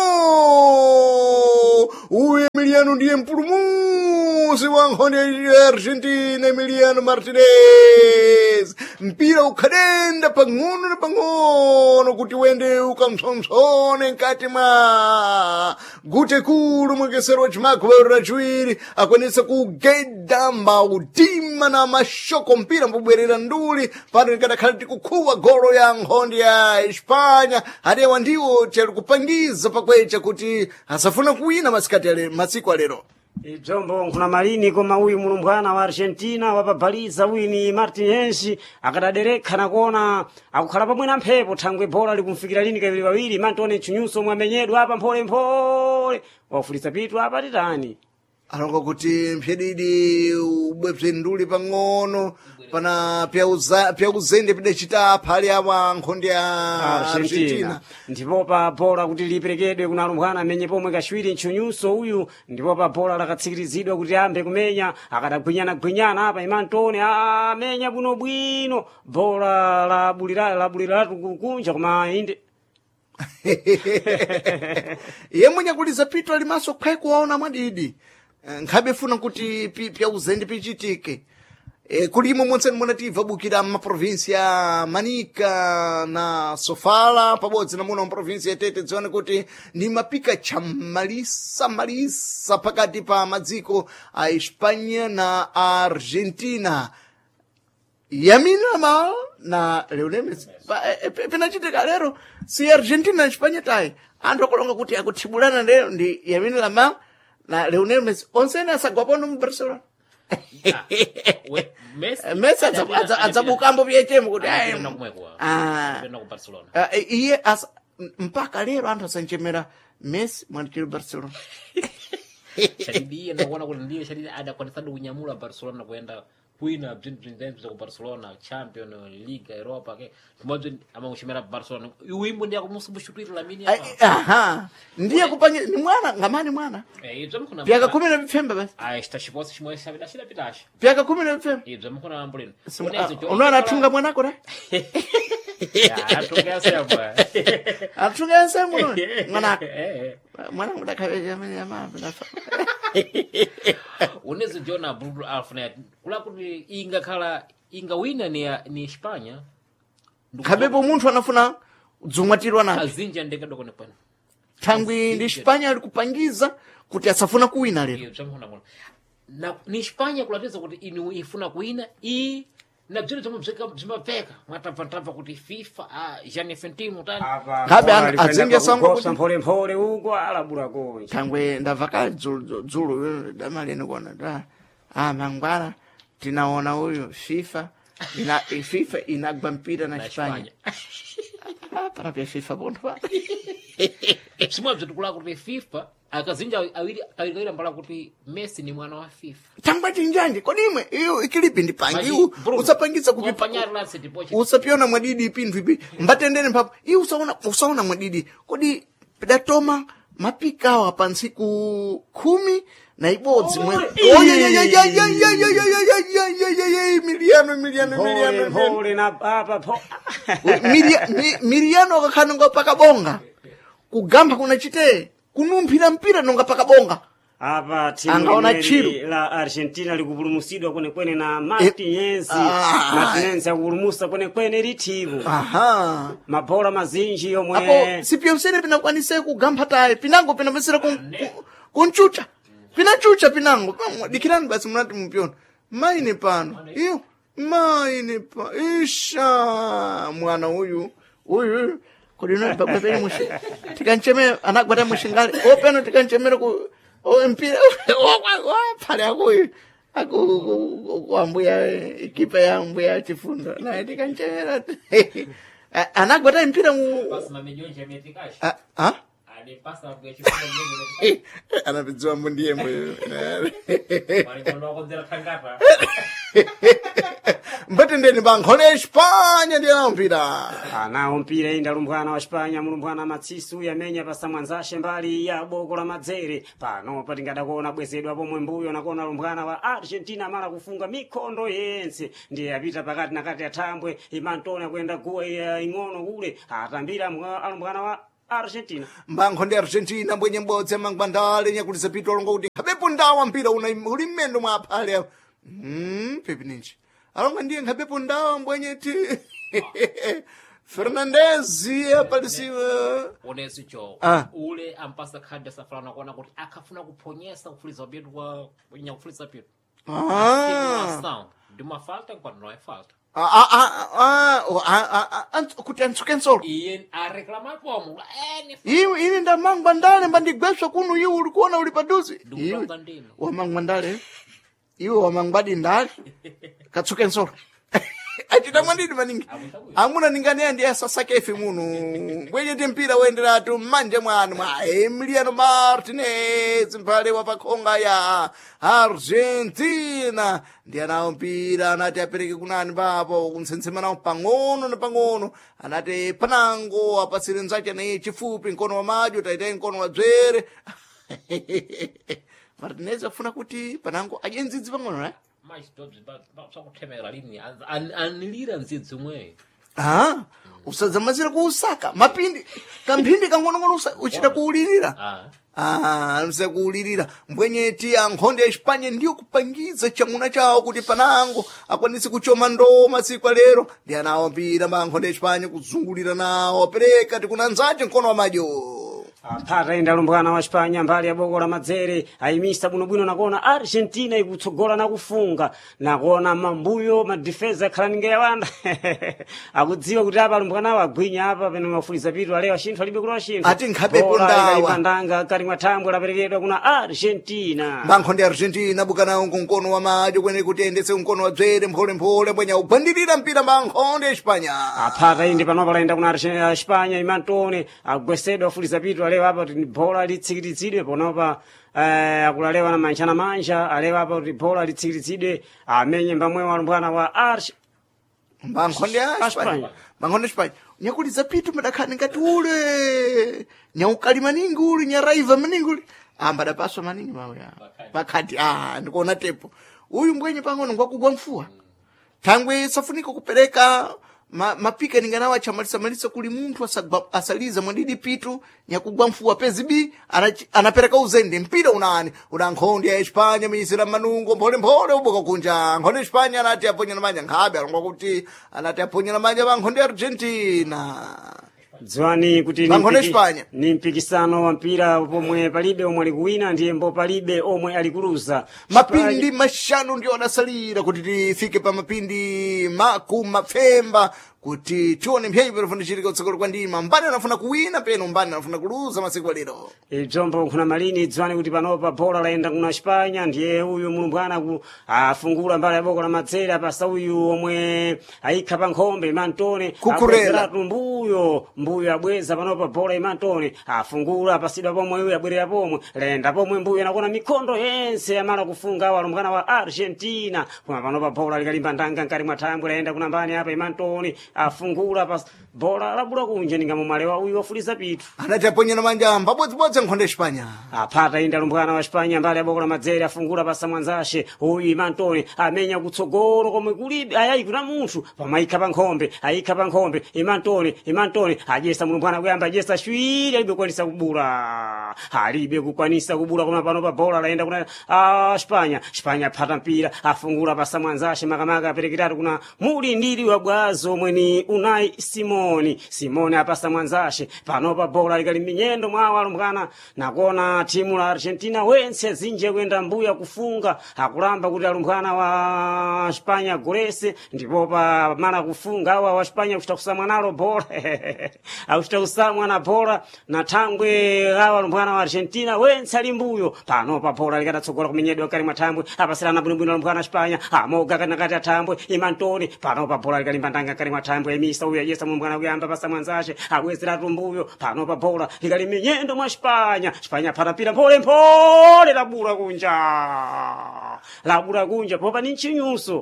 Speaker 1: uyu Emiliano ndiye mpulumusi wa nkhonde ya Argentina Emiliano Martinez mpira ukhadenda pang'ono na pang'ono kuti wende ukamsomsone nkati mwa gute kulu mwekesero wachimako vaurira chiwiri akwanisa kugeda mautima na mashoko mpira mbubwerera nduli pano ikadakhala tikukhuwa golo ya nkhonde ya Espanya adewa ndiwo tiyali kupangiza pakwecha kuti asafuna kuwina masikati ale masiku alero
Speaker 3: Ijombo nkuna malini koma uyu mulumbwana wa Argentina wapabaliza wini Martinez akadadereka nakuona akukhala pamwe na mphepo thangwe bola likumfikira lini kavili wawiri mantone chunyuso mwamenyedwa apa mphole mphole wafulisa pitu apa titani
Speaker 1: alonga kuti mpyedidi ubwepse nduli pang'ono pana pyauza pyauzende pidachita phali awa nkhonde ya Argentina
Speaker 3: ndipo pa bola kuti liperekedwe kuna lumbwana amenye pomwe kashwiri nchunyuso uyu ndipo pa bola lakatsikirizidwa kuti ambe kumenya akadagwinyana gwinyana apa imantone amenya bwino bwino bola la bulira la bulira kunja koma inde
Speaker 1: yemwe nyakuliza pito alimaso khwayi kuwaona mwadidi nkhabe funa kuti pyauzende pichitike E, kulimo mwonseni mwanativa bukira maprovinsia Manica na Sofala pabodzi na muno maprovinsia Tete dzione kuti ni mapika cha malisa malisa pakati pa madziko a Espanya na Argentina Lamine Yamal na Lionel Messi penachitika lero si Argentina na Espanya tai anthu akulonga kuti akuthibulana lero ndi Lamine Yamal na Lionel Messi onsene asagwapono mu Barcelona Messi adzabukambo vyechemo kuti iye mpaka lero anthu asanchemera Messi mwanachiri Barcelona
Speaker 2: shadidiye nakuona kuti ndiye shadidi adakwanisadi kunyamula Barcelona kuenda kuina bzinthu za ku Barcelona Champions League Europa ke tumodzi amakuchemera Barcelona uimbo ndiye kumusubushutira Lamine
Speaker 1: aha ndiye kupanye ni mwana ngamani mwana
Speaker 2: eh ibyo mukuna
Speaker 1: pyaka kumi na bipfemba basi
Speaker 2: ah sitashipotsa chimwe chabida shida pitasha
Speaker 1: pyaka kumi na bipfemba
Speaker 2: ibyo mukuna ambuleni
Speaker 1: unaona atunga mwanako da
Speaker 2: atunga sema
Speaker 1: atunga sema mwana mwana mudakabeja mimi ama nafa
Speaker 2: unezi jona Bruno Alfred kula kuti inga khala inga wina ni ni Espanya
Speaker 1: kabepo munthu anafuna dzumwatirwa naye
Speaker 2: azinja ndekado kone pano
Speaker 1: thangwi ndi Espanya ali kupangiza kuti asafuna kuwina lero
Speaker 2: na ni Espanya kulatiza kuti inu ifuna kuwina i na bzino zomwe bzimapeka mwatapatapa kuti FIFA ah Gianni Infantino tani
Speaker 1: kabe azinga sango
Speaker 3: kuti mphole mphole uko alabula ko
Speaker 1: thangwe ndavaka dzulu dzulu damaleni kona da ah mangwana tinaona huyo FIFA ina FIFA inagba mpira na Espanya ah para pia FIFA bonto
Speaker 2: simwa bzitukula kuti FIFA akazinja awili awili mbala kuti Messi ni mwana wa FIFA
Speaker 1: thangwa tinjanje kodimwe iyo ikilipi ndipangi usapangisa
Speaker 2: kupanyara la city poche
Speaker 1: usapiona mwadidi pindu ipi mbatendene mpapo iyo usaona usaona mwadidi kodi pedatoma mapika awa pansiku kumi na ibodzi mwe Emiliano Emiliano Emiliano
Speaker 3: mphole na papa po
Speaker 1: Emiliano akakhana ngopaka bonga kugamba kuna chite kunumphira mpira nonga paka bonga
Speaker 3: apa timu la Argentina likupulumusidwa kwene kwene na Martinez Martinez akupulumusa kwene kwene litimu
Speaker 1: aha
Speaker 3: mabola mazinji yomwe
Speaker 1: apo sipyonsene pinakwanise kugamba taye pinango pinamesera kunchucha pinachucha pinango dikirani basi mnati mpyona maine pano iyo maine pa isha mwana huyu huyu kodino baba pele mushi tikancheme anagwata mushingali openo tikanchemera ku o mpira o pale akuyi aku kuambuya ekipa ya ambuya chifundo na tikanchemera anagwata mpira mu
Speaker 2: basi mamenyonje ametikashi
Speaker 1: ah
Speaker 2: alipasa kuchifunga mimi
Speaker 1: anapidziwa mbundiye mwe
Speaker 2: walikonokonzera thangata
Speaker 1: mbati ndeni bankhole Espanya ndi anampira
Speaker 3: anawo mpira inda lumbwana wa Espanya mulumbwana matsisu yamenya pasamwanzashe mbali ya boko la madzere pano patingada kuona bwezedwa pomwe mbuyo nakuona lumbwana wa Argentina amala kufunga mikondo yense ndiye apita pakati nakati ya thambwe imantona kwenda guwa ya ing'ono kule atambira alumbwana wa Argentina
Speaker 1: mbankho ndi Argentina mbwenye mbodzi amangwandale nyakulisa pito alonga kuti khabepo ndawa mpira una uli mmendo mwa aphale mm pepi ninji alonga ndiye khabepo ndawa mbwenye ti Fernandez apalisiwa
Speaker 2: onesi cho
Speaker 1: Ah.
Speaker 2: ule ampasa khadi safana kuona kuti akhafuna kuphonyesa kufuliza betu kwa nyakufuliza pito
Speaker 1: ah
Speaker 2: sound ndima falta kwa no falta
Speaker 1: ah ah ah ah kuti antsukensolo
Speaker 2: iye areclamar como eh ni
Speaker 1: iwe ini ndamangwandale mbandigweswa kuno iwe uli kuona uli paduzi iwe
Speaker 2: ndumba ndino
Speaker 1: wamangwandale iwe wamangwadi ndale katsukensolo achita mwandidi maningi amuna ninganeya ndi asasakefi muno bwenye ti mpira wenderatu mmanje mwanu mwa Emiliano Martinez mphale wa pakhonga ya Argentina ndi anawo mpira anati apereke kunani papo kunsentsemanawo pang'ono na pang'ono anati panango apasire nzache naye chifupi mkono wa madyo taitayi mkono wa dzere Martinez afuna kuti panango adye ndzidzi pang'ono eh
Speaker 2: mais todos sakuthemera lini anilira ndzidzi mwe
Speaker 1: ah usadzamazira kuusaka mapindi kamphindi kang'onong'ono usa- uchita kuulirira
Speaker 2: ah
Speaker 1: ah msa kuulirira mbwenyeti ankhonde ya Espanya ndiyo kupangiza chamuna chawo kuti panango akwanise kuchoma ndoo masiku alero ndi anawo mpira mbankhonde ya Espanya kuzungulira nawo apereka tikunanzache mkono wa madyo
Speaker 3: aphata inda lumbwana wa Espanya mbali ya boko la madzere ayimisa bwinobwino nakuona Argentina ikutsogola na kufunga nakuona mambuyo madifensa akhalange yawanda akudziwa kuti apa lumbwanawo agwinya apa pene mafuliza pitu alewa chinthu alibe kulowa chinthu
Speaker 1: Ati nkhabepo
Speaker 3: Bola
Speaker 1: ndawa.
Speaker 3: ikayipandanga kati mwa thambwe laperekedwa kuna Argentina
Speaker 1: mbankhonde ya Argentina bukanawo kumkono wa madyo kwene kuti endese kumkono wa dzere mpholemphole mbwenya ugwandirira mpira mbankhonde ya Espanya
Speaker 3: aphata indi panopa laenda kuna Argentina Espanya imantone agwesedwa afuliza pitu alewa apa kuti bola litsikilitsidwe panopa eh, akulalewa na manja na manja alewa apa kuti bola litsikilitsidwe amenye mbamwe wa lumbwana wa Argentina
Speaker 1: mbankhonde ya Espanya
Speaker 3: Espanya.
Speaker 1: mbankhonde ya Espanya nyakuliza pitu madakhani ngati ule nyaukali maningi uli nyaraiva maningi uli amba dapaswa maningi mawe ya pakhati ah ndikuona tepo uyu mbwenye pang'ono ngwakugwa mfuwa thangwe safunika kupereka ma, mapika ninganawa chamalisa malisa kuli munthu asagwa- asaliza mwandidi pitu nyakugwa mfuwa pezibi anachi- anapereka uzende mpira unani una nkhondi ya Espanya miyisira manungo mpholemphole uboka kunja nkhondi ya Espanya anati aponyera manja nkhabe alonga kuti anati aponyera manja pa nkhondi ya Argentina
Speaker 3: dziwani kuti ni
Speaker 1: Bankhonde
Speaker 3: mpiki-
Speaker 1: Espanya.
Speaker 3: ni mpikisano wa mpira pomwe palibe omwe ali kuwina ndiye mbo palibe omwe ali kuluza
Speaker 1: mapindi mashanu ndio adasalira kuti tifike pa mapindi makumi mapfemba kuti tione mphenyi perofundishirika utsogolo kwa ndima mbani anafuna kuwina peno mbani anafuna kuluza masiku alero
Speaker 3: ijombo nkhuna malini dziwani kuti panopa bola laenda kuna Espanya ndiye uyu mulumbwana ku afungula mbali ya boko la madzere apasa uyu omwe ayikha pa nkhombe imantone
Speaker 1: Cucurella.
Speaker 3: abwezeratu mbuyo mbuyo abweza panopa bola imantone afungula apasidwa pomwe uyu abwerera pomwe lenda pomwe mbuyo nakuona mikondo yense amala kufunga awo alumbwana wa Argentina koma panopa bola likalimba ndanga nkati mwa thambwe laenda kuna mbani apa imantone afungula pas bola labula kunja ninga mumalewa uyu wafuliza pitu
Speaker 1: anati aponyera manja pabodzibodzi nkhondi ya Espanya
Speaker 3: aphata inda lumbwana wa Espanya mbali ya boko la madzere afungula pasa mwanzashe uyu imantone amenya kutsogolo komwe kulibe ayayi kuna munthu pamayikha pa nkhombe ayikha pa nkhombe imantone imantone ajesa mulumbwana kuyamba ajesa shwiri alibe kukwanisa kubula alibe kukwanisa kubula koma pano pa bola laenda kuna ah, Espanya Espanya aphata mpira afungula pasa mwanzashe makamaka aperekeratu kuna muli ndili wa bwazo mweni Unai Simoni Simoni apasa mwanzashe panopa bola likali minyendo mwawo alumbwana nakuona timu la Argentina wense zinje kwenda mbuya kufunga akulamba kuti alumbwana wa Espanya golese ndipo pa mana kufunga awa wa Espanya kuchita kusamwa nalo bola akuchita kusamwa na bola na thangwe awa alumbwana wa Argentina wense ali mbuyo panopa bola likatatsogola kuminyedwa kali mwa thambwe apasirana bwinobwino alumbwana wa Espanya amoga kana kati ya thambwe imantoni panopa bola likalimba ndanga kali mwa thambwe imisa uyu ajesa mulumbwana mwana kuyamba pasa mwanzace abwezera tumbuyo pano pa bola ikali minyendo mwa Spanya Spanya panapira mpole mpole labula kunja labula kunja popa ni chinyuso.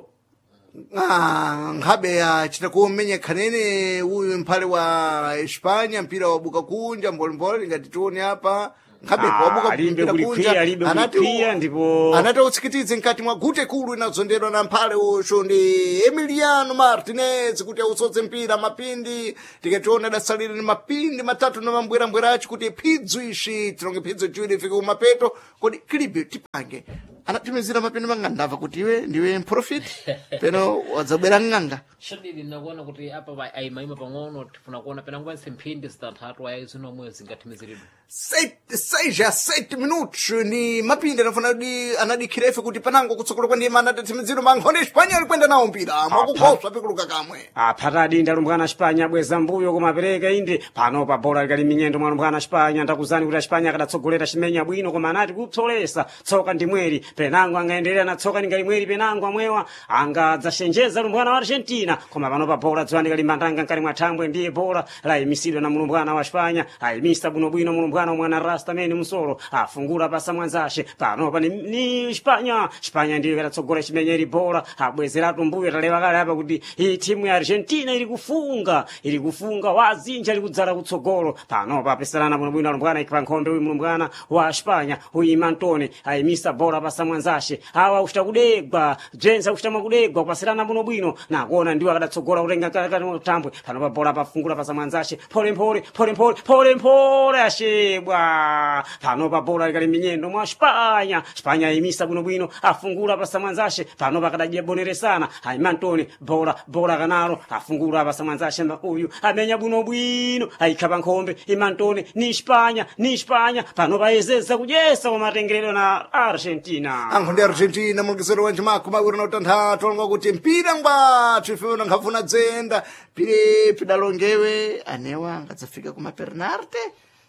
Speaker 1: Ah, nkhabe achita kumenya khanene uyu mphale wa Espanya mpira wabuka kunja mbolembole ngati tione apa nkhabe
Speaker 3: Ah,
Speaker 1: wabuka
Speaker 3: alimbe
Speaker 1: mpira
Speaker 3: kulikwia,
Speaker 1: kunja
Speaker 3: alimbe kulikwia, ndipo-
Speaker 1: anati utsikitize nkati mwa gute kulu inazonderwa na mphale usho ndi Emiliano Martinez kuti ausodze mpira mapindi tikationa dasalire ni mapindi matatu na mambwerambwera achi kuti phidzu ishi tilonge phidzu chiwiri ifike kumapeto kodi kilibe tipange anatimizira mapindi mang'andava kuti iwe ndiwe mprofit peno wadzabwera ng'anga
Speaker 2: shadidi nakuona kuti apa pa aimaima pang'ono tifuna kuona pena ngwanse mphindi zitanthatu ayayi zino mwezi ngathimiziridwe
Speaker 1: Sete, seja sete minutos ni mapindi anafuna di anadikhirefe kuti panango kutsokola kwa ndima anatimiziro mankhonde Espanya alikwenda nawo mpira mwakukhoswa pikuluka kamwe
Speaker 3: aphatadi ndalumbwana Spanya abweza mbuyo kumapereka inde pano pa bola likali minyendo mwalumbwana Spanya ndakuzani kuti Spanya akadatsogolera chimenya bwino koma anati kupsolesa tsoka ndi mweri penango angaendelera na tsoka ningali mweri penango amwewa angadzashenjeza lumbwana wa Argentina koma pano pa bola dziwani kali mandanga nkali mwathambwe ndiye bola laimisidwa na mulumbwana wa Spanya ayimisa bwinobwino mulumbwana mwana rasta mene musolo afungula pasa mwanzace pano pa ni, ni Spanya Spanya ndiyo ikadatsogolera chimenya ili bola abwezeratu mbuyo talewa kale apa kuti iyi timu ya Argentina ili kufunga ili kufunga wazinja ili kudzala kutsogolo pano papeserana bwinobwino alumbwana ikipa nkhombe uyu mulumbwana wa Spanya uyu Imantone ayimisa bola pasa mwanzace awa ushita kudegwa jensa ushita makudegwa kupasirana bwinobwino nakuona ndiwo akadatsogola kutenga kalekale tambwe pano pa bola pafungula pasa mwanzace pole mpole pole mpole pole mpole ashebwa pano pa bola likali minyendo mwa Spanya Spanya ayimisa bwinobwino afungula pasa mwanzace pano pakadajiboneresana Imantone bola bola kanalo afungula pasa mwanzace uyu amenya bwinobwino ayikhapa nkhombe Imantone ni Spanya ni Spanya pano payezeza kujesa kumatengerero na Argentina
Speaker 1: ankhonde Argentina mulukisero wanje makho mawiri na utanthatu alonga kuti mpira ngwathu ifewe nankhafuna dzenda pire pidalongewe anewa angadzafika kuma Pernarte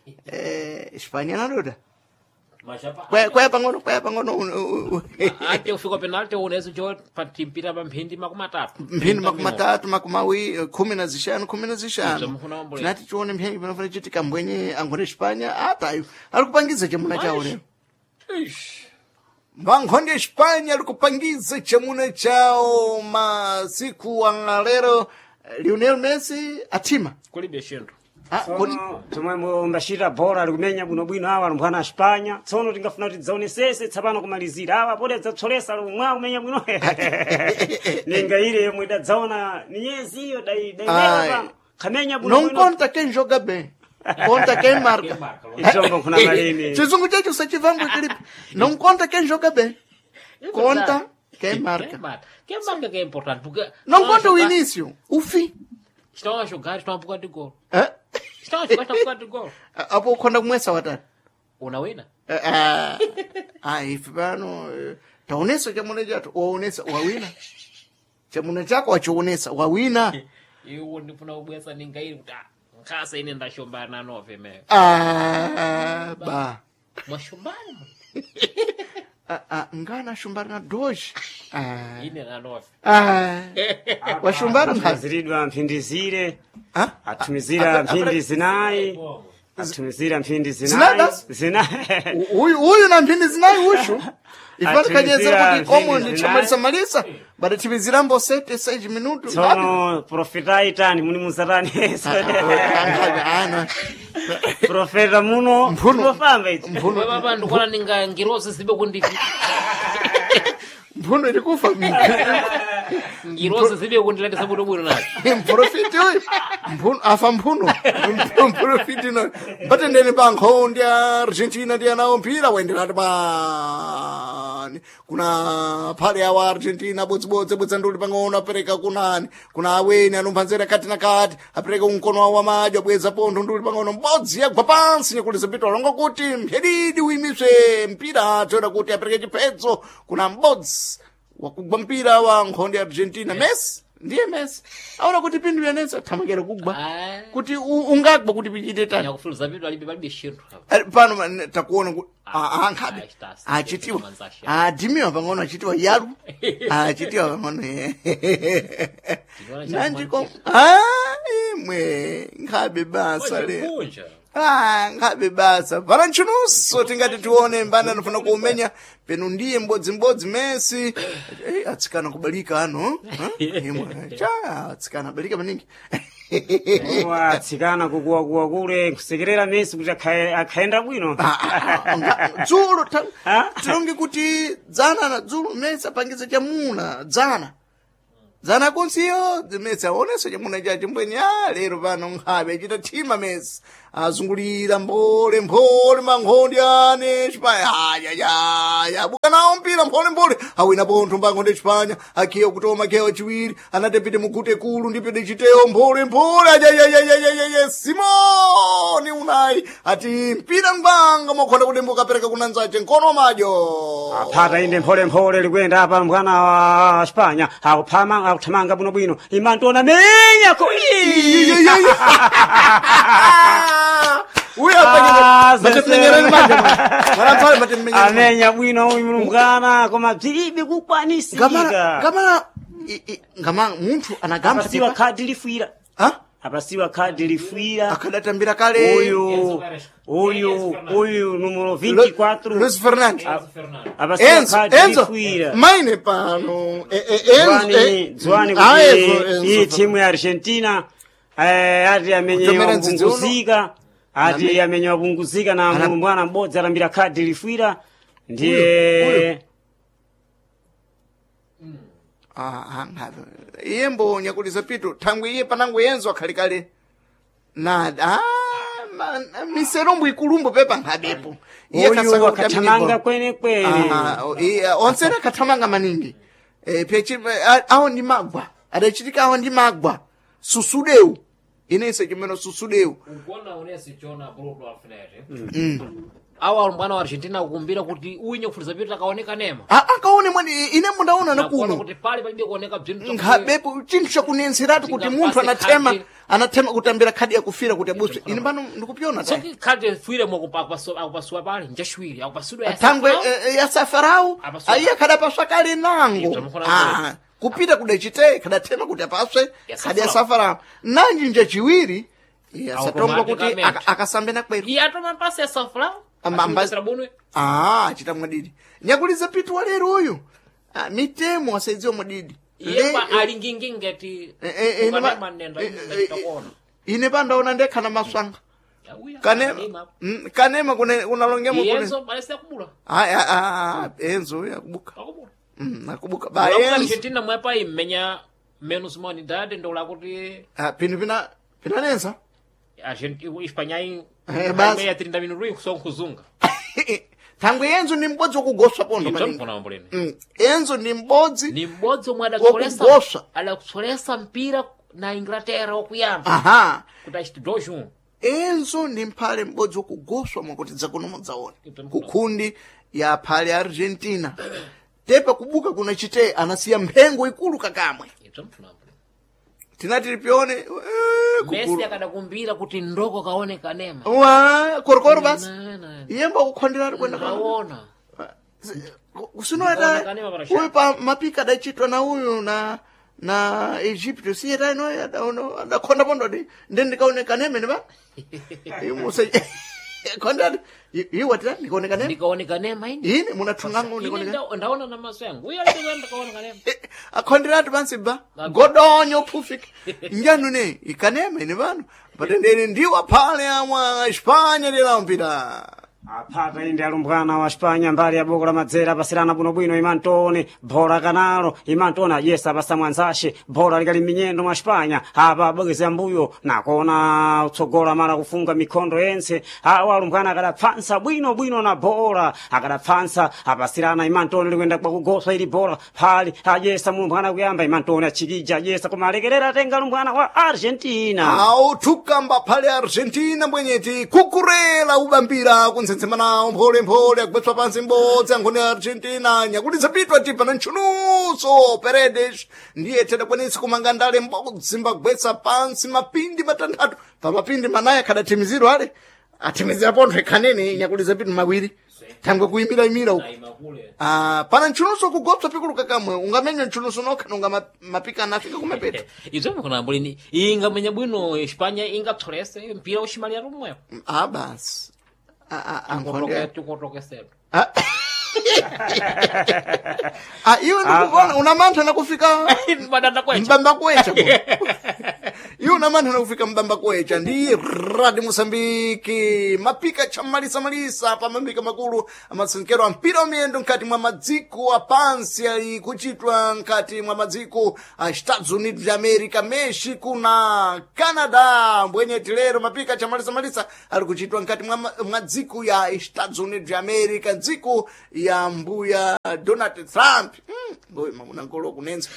Speaker 1: eh Espanya nadoda kwaya kwaya pang'ono kwaya pang'ono
Speaker 2: ate ufika penalty unezo cho patimpira pa mphindi makumi atatu
Speaker 1: mphindi makumi matatu makumi awiri khumi na zishanu khumi na
Speaker 2: Izo
Speaker 1: zishanu
Speaker 2: mufuna wambole.
Speaker 1: tinati tione mphindi panofana chitika mbwenye ankhonde Espanya atayo ali kupangiza chamuna chawo lero
Speaker 2: Ish.
Speaker 1: vankhonde Espanya ali kupangiza chamuna chawo masiku angalero Lionel Messi atima
Speaker 2: kulibe shindu
Speaker 1: ah kodi
Speaker 3: tsono tomwe mbashira bola likumenya bwinobwino awa lumbwana Spanya tsono tingafuna kuti dzaonesese tsapano kumalizira awa pode dzatsolesa lumwa kumenya bwino ninga ile yomwe idadzaona ninyezi iyo dai dai
Speaker 1: Ai.
Speaker 3: pano kamenya
Speaker 1: non
Speaker 3: bwinobwino
Speaker 1: conta quem joga bem conta quem marca
Speaker 3: ichombo kuna malini
Speaker 1: chizungu checho sachivangu ikilipi non conta quem joga bem conta quem marca
Speaker 2: quem marca que é importante porque
Speaker 1: não conta o início o fim
Speaker 2: estão a jogar estão a pouco de gol
Speaker 1: eh
Speaker 2: estão a jogar estão a pouco de gol
Speaker 1: apo ukhonda kumwesa watatu
Speaker 2: unawina
Speaker 1: Eh, ah ah ife pano eh, taonesa chamuna chato waonesa wawina chamuna chako wachiونesa wawina
Speaker 2: iwo ndifuna kubwesa ningairi kuti ah, nkhasa ine ndashombana nove me
Speaker 1: ah ba
Speaker 2: mwashombana
Speaker 1: ah ah ngana shumbana na dois ah
Speaker 2: ine na nove
Speaker 1: ah washumbana ngazi
Speaker 3: aziridwa mphindi zire
Speaker 1: ah
Speaker 3: atumizira mphindi zinayi atumizira mphindi zinayi
Speaker 1: Zinadas?
Speaker 3: zinayi
Speaker 1: uyu uyu na mphindi zinayi ushu ifana
Speaker 3: Atimizira
Speaker 1: kanyezera kuti komo
Speaker 3: mphindi
Speaker 1: ndichamalisa
Speaker 3: zinayi.
Speaker 1: malisa badatimiziramo sete seis minutos
Speaker 3: tsono profeta itani muni muzatani
Speaker 1: ana
Speaker 3: profeta muno
Speaker 1: Mphuno.
Speaker 3: mufamba ichi
Speaker 2: mwe papa ndikuona ninga ngirozi zibe kundipi
Speaker 1: mphuno ilikufa
Speaker 2: ngirozi zibe kundilandisa bwinobwino nacho
Speaker 1: mprofiti uyu mphuno afa mphuno mprofiti no batendeni pankhondi ya Argentina ndi anawo mpira waenderati bani kuna phale yawa Argentina bodzibodzi bwedza nduli pang'ono apereka kunani kuna aweni anumphanzera kati na kati apereka unkono wawo wamadyo abweza pontho nduli pang'ono mbodzi yagwa pansi nyakulisa mpito alonga kuti mphedidi uyimiswe mpira atsoera kuti apereke chiphedzo kuna mbodzi wakugwa mpira wa nkhondi ya Argentina Messi ndiye Messi aona kuti pindu yanetsa thamakera kugwa
Speaker 2: Ah.
Speaker 1: kuti u- ungagwa kuti pichite tani
Speaker 2: nyakufuluza vitu alibe palibe shindu
Speaker 1: Eh, pano ma- takuona kuti
Speaker 2: Ah,
Speaker 1: ankhabe
Speaker 2: ah, stasi.
Speaker 1: achitiwa
Speaker 2: Manzasha.
Speaker 1: adimiwa pang'ono achitiwa yalu achitiwa pang'ono
Speaker 2: Ndiona cha
Speaker 1: nanjiko
Speaker 2: mwanzo.
Speaker 1: ai imwe nkhabe basa le
Speaker 2: kunja
Speaker 1: ah nkhabe basa vala nchunuso tingati tione mbana anafuna kuumenya penu ndiye mbodzi-mbodzi Messi eh, atsikana kubalika ano eh? imwe cha atsikana balika maningi
Speaker 3: watsikana kukuwakuwa kule kusekerera Messi kuti akhae- akhaenda bwino
Speaker 1: dzulo tilonge kuti dzana na dzulo Messi apangiza chamuna dzana dzana konsiyo Messi aoneso chamuna chache mbweni a lero pano nkhabe achita thima Messi azungulira mbole mbole mankhonde ane Espanya ayayaya abuka nawo mpira mbole mbole awina pontho mbankhonde Espanya akhiya kutoma khewa chiwiri anatepite mugute kulu ndipite chitewo mbole mbole ayayayayayaya Simoni Unai ati mpira mbanga mokhonda kudembuka pereka kunanzache nkono madyo
Speaker 3: aphata inde mpholemphole likuyenda apa mwana wa Espanya akuphamanga akuthamanga bwinobwino imantona menya ko amenya bwino uyu mulumbwana koma bzilibe kukwanisika
Speaker 1: ngama ngama munthu anagamba
Speaker 3: apasiwa khadi lifwira
Speaker 1: ha
Speaker 3: apasiwa khadi lifwira
Speaker 1: akadatambira kale
Speaker 3: uyu uyu uyu numero vinte e quatro
Speaker 1: Luis Fernandes
Speaker 3: apasiwa
Speaker 1: Enzo
Speaker 3: khadi
Speaker 1: Enzo
Speaker 3: lifwira
Speaker 1: maine pano eh, eh,
Speaker 3: Zwani,
Speaker 1: Enzo
Speaker 3: zwani
Speaker 1: eh, ah,
Speaker 3: kuti
Speaker 1: Enzo, Enzo.
Speaker 3: iyi timu ya Argentina eh, ati amenye
Speaker 1: Kutomera nzinzi uno.
Speaker 3: wapunguzika ati amenye wapunguzika na
Speaker 1: Ana-
Speaker 3: mwana m'bodzi alambira khadi lifwira ndiye
Speaker 1: ah ngabe iye mbonya kuliza pito thangwe iye panango Enzo akhalikale nada ah ma- miserombo ikulumbo pepa nkhabepo iye
Speaker 3: uyu
Speaker 1: kasaka kuti
Speaker 3: akathamanga
Speaker 1: amenye
Speaker 3: kwene kwene
Speaker 1: Ah, iya, onsene akathamanga maningi eh pechi ah, awo ndi magwa adachitika awo ndi magwa susudeu inese chimeno susudeu
Speaker 2: ukuona unesi chona bruto afinete awa mwana wa Argentina ukumbira kuti uinye kufuliza pito akaoneka nema
Speaker 1: ah akaone mwani ine mundaona
Speaker 2: nakuona
Speaker 1: nakuno
Speaker 2: kuti pali palibe kuoneka bzinthu
Speaker 1: nkhabepo chinthu chakunenseratu kuti munthu anathema anathema kutambira khadi yakufira kuti abuse ine pano ndikupyona ta
Speaker 2: soki khadi lifwire mokupa akupasuwa pali njashwiri akupasudwa ya
Speaker 1: thangwe
Speaker 2: Safari.
Speaker 1: eh, eh, ya safarau
Speaker 2: Apaswa.
Speaker 1: aiye khadapaswa kale nango
Speaker 2: Ito, mukona
Speaker 1: ah kupita kudachite khadathema kuti apaswe
Speaker 2: Ya
Speaker 1: khadi ya
Speaker 2: safarau.
Speaker 1: safarau nanji nje chiwiri asatomba kuti
Speaker 2: Automaticamente.
Speaker 1: aka- akasambe na kweru
Speaker 2: iye atoma pasi ya safra
Speaker 1: Amamba-
Speaker 2: asira bunwe
Speaker 1: ah chita mwadidi nyakuliza pitu wa lero uyu ah, mitemo asaidziwa mwadidi
Speaker 2: iye pa alinginginga ti
Speaker 1: Eh, eh, eh,
Speaker 2: ukadai
Speaker 1: ma-
Speaker 2: manenda
Speaker 1: eh, eh,
Speaker 2: itakuona
Speaker 1: ine pandaona ndekha na maswanga kanema mm, kanema kune unalongemo kune
Speaker 2: iyenzo balesi yakubula
Speaker 1: ah ah, ah ah, enzo yakubuka
Speaker 2: akubula
Speaker 1: mm akubuka ba
Speaker 2: Ba
Speaker 1: enzo
Speaker 2: Argentina mwepa imenya menos humanidade ndola kuti
Speaker 1: ah pinu pina pinanenza
Speaker 2: Argentina Espanya
Speaker 1: Eh, basi.
Speaker 2: ya trinta minutos kusonkhuzunga
Speaker 1: thangwe enzo ni mbodzi wakugoswa pondo
Speaker 2: ito
Speaker 1: maningi
Speaker 2: mpona mbuleni
Speaker 1: mm. enzo ni mbodzi
Speaker 2: ni mmodzi omwe
Speaker 1: Wakugoswa.
Speaker 2: adakusolesa adakusolesa mpira na Inglaterra wakuyamba
Speaker 1: aha
Speaker 2: kuti achiti doshun
Speaker 1: enzo ni mphale mbodzi wakugoswa mwakuti dzakuno mudzaona
Speaker 2: Ito mpona.
Speaker 1: kukundi ya phale ya Argentina tepa kubuka kuna chite anasiya mphengo ikulu kakamwe
Speaker 2: ito mpona mbuleni
Speaker 1: tinati lipione eh,
Speaker 2: Messi
Speaker 1: kukulu
Speaker 2: akadakumbira kuti ndoko kaoneka nema
Speaker 1: wa korokoro basi
Speaker 2: Na- na-
Speaker 1: iyemba kukhondera kwenda kwa
Speaker 2: kaona
Speaker 1: kusinoeta
Speaker 2: Kaoneka nema para
Speaker 1: uyu pa mapika adachitwa na uyu na na Egypt siyeta ino adaono adakhonda pondodi ndi ndikaoneka nemene ba imuse khonda iwatira ndikaoneka neme
Speaker 2: ndikaoneka nema ini
Speaker 1: ine munathungango
Speaker 2: Ine
Speaker 1: ndikaoneka
Speaker 2: nda- ndaona na maso yangu uyo alikuwa ndakaoneka nema
Speaker 1: akhonderatu pansi ba godonyo phufika njanu ne ikanema ine pano patendeni ndiwa phale amwa Espanya lilampita
Speaker 3: aphata inde alumbwana wa Espanya mbali ya boko la madzera pasirana bwinobwino imantone bhora kanalo imantone ayesa pasamwanzashe bhora likali minyendo mwa Espanya apa abwekeza mbuyo nakona utsogola mara kufunga mikhondo yense awa alumbwana akadapfansa bwinobwino na bhora akadapfansa apasirana imantone likwenda kwa kugoswa ili bhora phali ayesa mulumbwana kuyamba imantone achikija ayesa koma alekerera atenga alumbwana wa Argentina
Speaker 1: au thukamba phale Argentina mbwenyeti kukurela ubambira kuntsetsema nawo mphole mphole akubetswa pansi mbodzi ankhoni Argentina nyakulitsa pitwa tipa na ntchunuso Paredes ndiye tadakwanisa kumanga ndale mbodzi mbagwetsa pansi mapindi matanthatu pa mapindi manayi akhadathimizidwa ale athimizira pontho ikhaneni nyakulitsa pitu mawiri thangwe kuimira imira uko
Speaker 2: Aima kule.
Speaker 1: ah pana nchunuso kugopsa pikuluka kamwe ungamenya nchunuso nokha nonga ma- mapika anafika kumepeta
Speaker 2: Izo mkona mbulini inga menya bwino Espanya inga tsorese mpira ushimalia rumwe.
Speaker 1: ah basi ah ah
Speaker 2: Ngotoke
Speaker 1: ankonde
Speaker 2: tukotoke setu.
Speaker 1: ah ah iwe ndikubona una mantha nakufika
Speaker 2: Badanda kwecha.
Speaker 1: mbamba kwecha iwe una mantha nakufika mbamba kwecha ndi radi Mosambiki mapika chamalisa malisa pa mambika makulu amatsinkero a mpira umiyendo nkati mwa madziko apansi ali kuchitwa nkati mwa madziko a Estados Unidos de America, Mexico na Canada mbwenye tilero mapika chamalisa malisa ali kuchitwa nkati mwa mwa dziko ya Estados Unidos de America, dziko ya mbuya Donald Trump. Mm, boy mamuna nkolo kunensa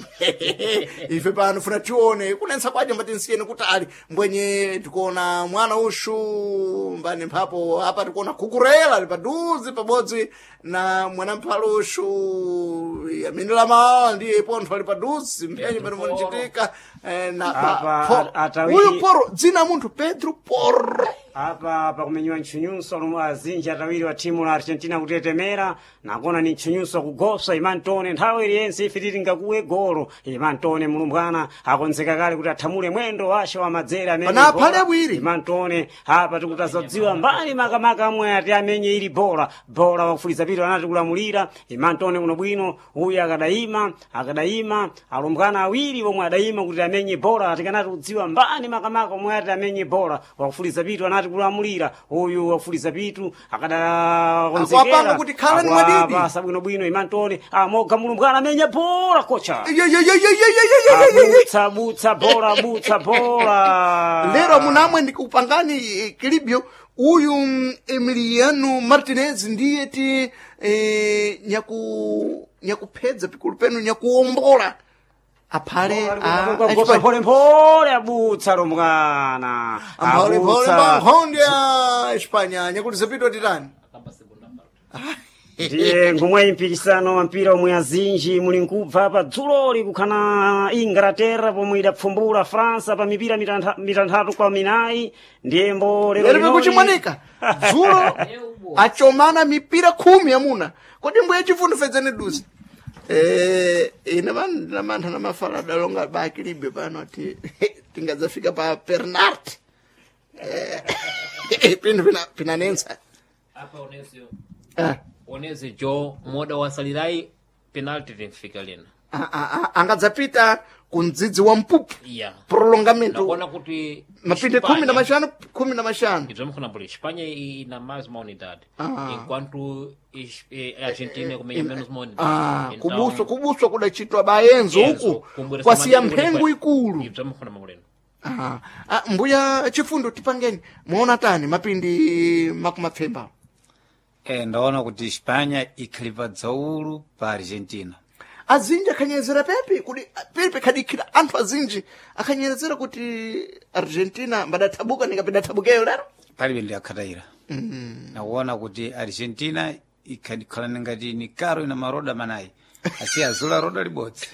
Speaker 1: ife pano funa tione kunensa kwaje mbati nsiyene kutali mbwenye tikuona mwana ushu mbani mphapo apa tikuona kukurela ali paduzi pabodzi na mwana mphalo ushu yaminila ma ndiye pontho ali paduzi mpenye pano monichitika eh, na
Speaker 3: Apa,
Speaker 1: ba- po-
Speaker 3: atawiri-
Speaker 1: uyu Porro dzina munthu Pedro Porro
Speaker 3: apa pakumenywa ntchunyunso lomwe azinji atawiri wa thimu la Argentina kutetemera nakona ni ntchunyunso kugopsa imantone nthawi iliyense ife tili ngakuwe golo imantone mulumbwana akonzeka kale kuti athamule mwendo washe wa madzere amene
Speaker 1: Pana
Speaker 3: bola.
Speaker 1: aphale bwiri.
Speaker 3: imantone apa tikutazodziwa mbali makamaka amwe ati amenye ili bola bola wakufuliza pito anati kulamulira imantone kuno bwino uyu akadayima akadayima alumbwana awiri omwe adayima kuti amenye bola atikanati kudziwa mbani makamaka omwe ati amenye bola wakufuliza pito anati kulamulira uyu wakufuliza pitu
Speaker 1: Akuapanga kuti khala ni mwadidi.
Speaker 3: akadapasa bwinobwino imantone amoga mulumbwana amenya bola kocha
Speaker 1: Ye- ye- ye- ye- ye- ye- ye- ye- ye- ye- ye.
Speaker 3: abutsa butsa bola butsa bola
Speaker 1: lero munamwe ndikupangani kilibyo uyu mm, Emiliano Martinez ndiye ti eh, nyaku nyakuphedza pikulu penu nyakuombola aphale
Speaker 3: Gosa pole pole abutsa lumbwana
Speaker 1: amphale pole
Speaker 3: abutsa
Speaker 1: bankhonde ya Espanya nyakuliza pito titani
Speaker 2: Akamba segunda parte.
Speaker 3: ndiye ngomwe mpikisano wa mpira omwe azinji muli nkubva pa dzuloli kukhana Inglaterra pomwe idapfumbula França pa mipira mitantha- mitanthatu kwa minayi ndiyembo lero
Speaker 1: lero
Speaker 3: linoli-
Speaker 1: pekuchimwanika dzulo achomana mipira khumi yamuna kodi mbuye chifundo fedzeni duzi eh ine man na mantha na mafala dalonga ba kilibyo pano ati tingadzafika pa Bernard eh pino pina pinanensa
Speaker 2: Apa onesio.
Speaker 1: ah
Speaker 2: Oneze jo moda wasalirai penalty tifika lina.
Speaker 1: a- a- a- angadzapita kundzidzi wa mpupu
Speaker 2: Yeah.
Speaker 1: prolongamento
Speaker 2: Nakona kuti
Speaker 1: mapinde
Speaker 2: Espanya-
Speaker 1: khumi na mashanu khumi na mashanu
Speaker 2: Izo mkona mbuli Espanya ina mais uma unidade.
Speaker 1: Ah.
Speaker 2: Enquanto es- eh, Argentina kumenya menos uma unidade.
Speaker 1: ah
Speaker 2: Então,
Speaker 1: kubuswa kubuswa kudachitwa bayenzo
Speaker 2: Enzo,
Speaker 1: huku
Speaker 2: kumbweretsa
Speaker 1: kwasiya
Speaker 2: madini kuli
Speaker 1: mphengo
Speaker 2: kwa-
Speaker 1: ikulu
Speaker 2: Izo mkona muleno.
Speaker 1: ah ah, mbuya chifundo tipangeni muona tani mapindi makumapfemba
Speaker 4: Eh, ndaona kuti Espanya ikhalipa dzaulu pa Argentina.
Speaker 1: azinji akhanyerezera pepe kuti pepe khadikhira anthu azinji akhanyerezera kuti Argentina mbadathabuka nikapindathabukeyo lero
Speaker 4: Palibe ndi akhataira. Nakuona kuti Argentina ikhadikhala ngati ni karo ina maroda manayi. Asi azula roda libodzi.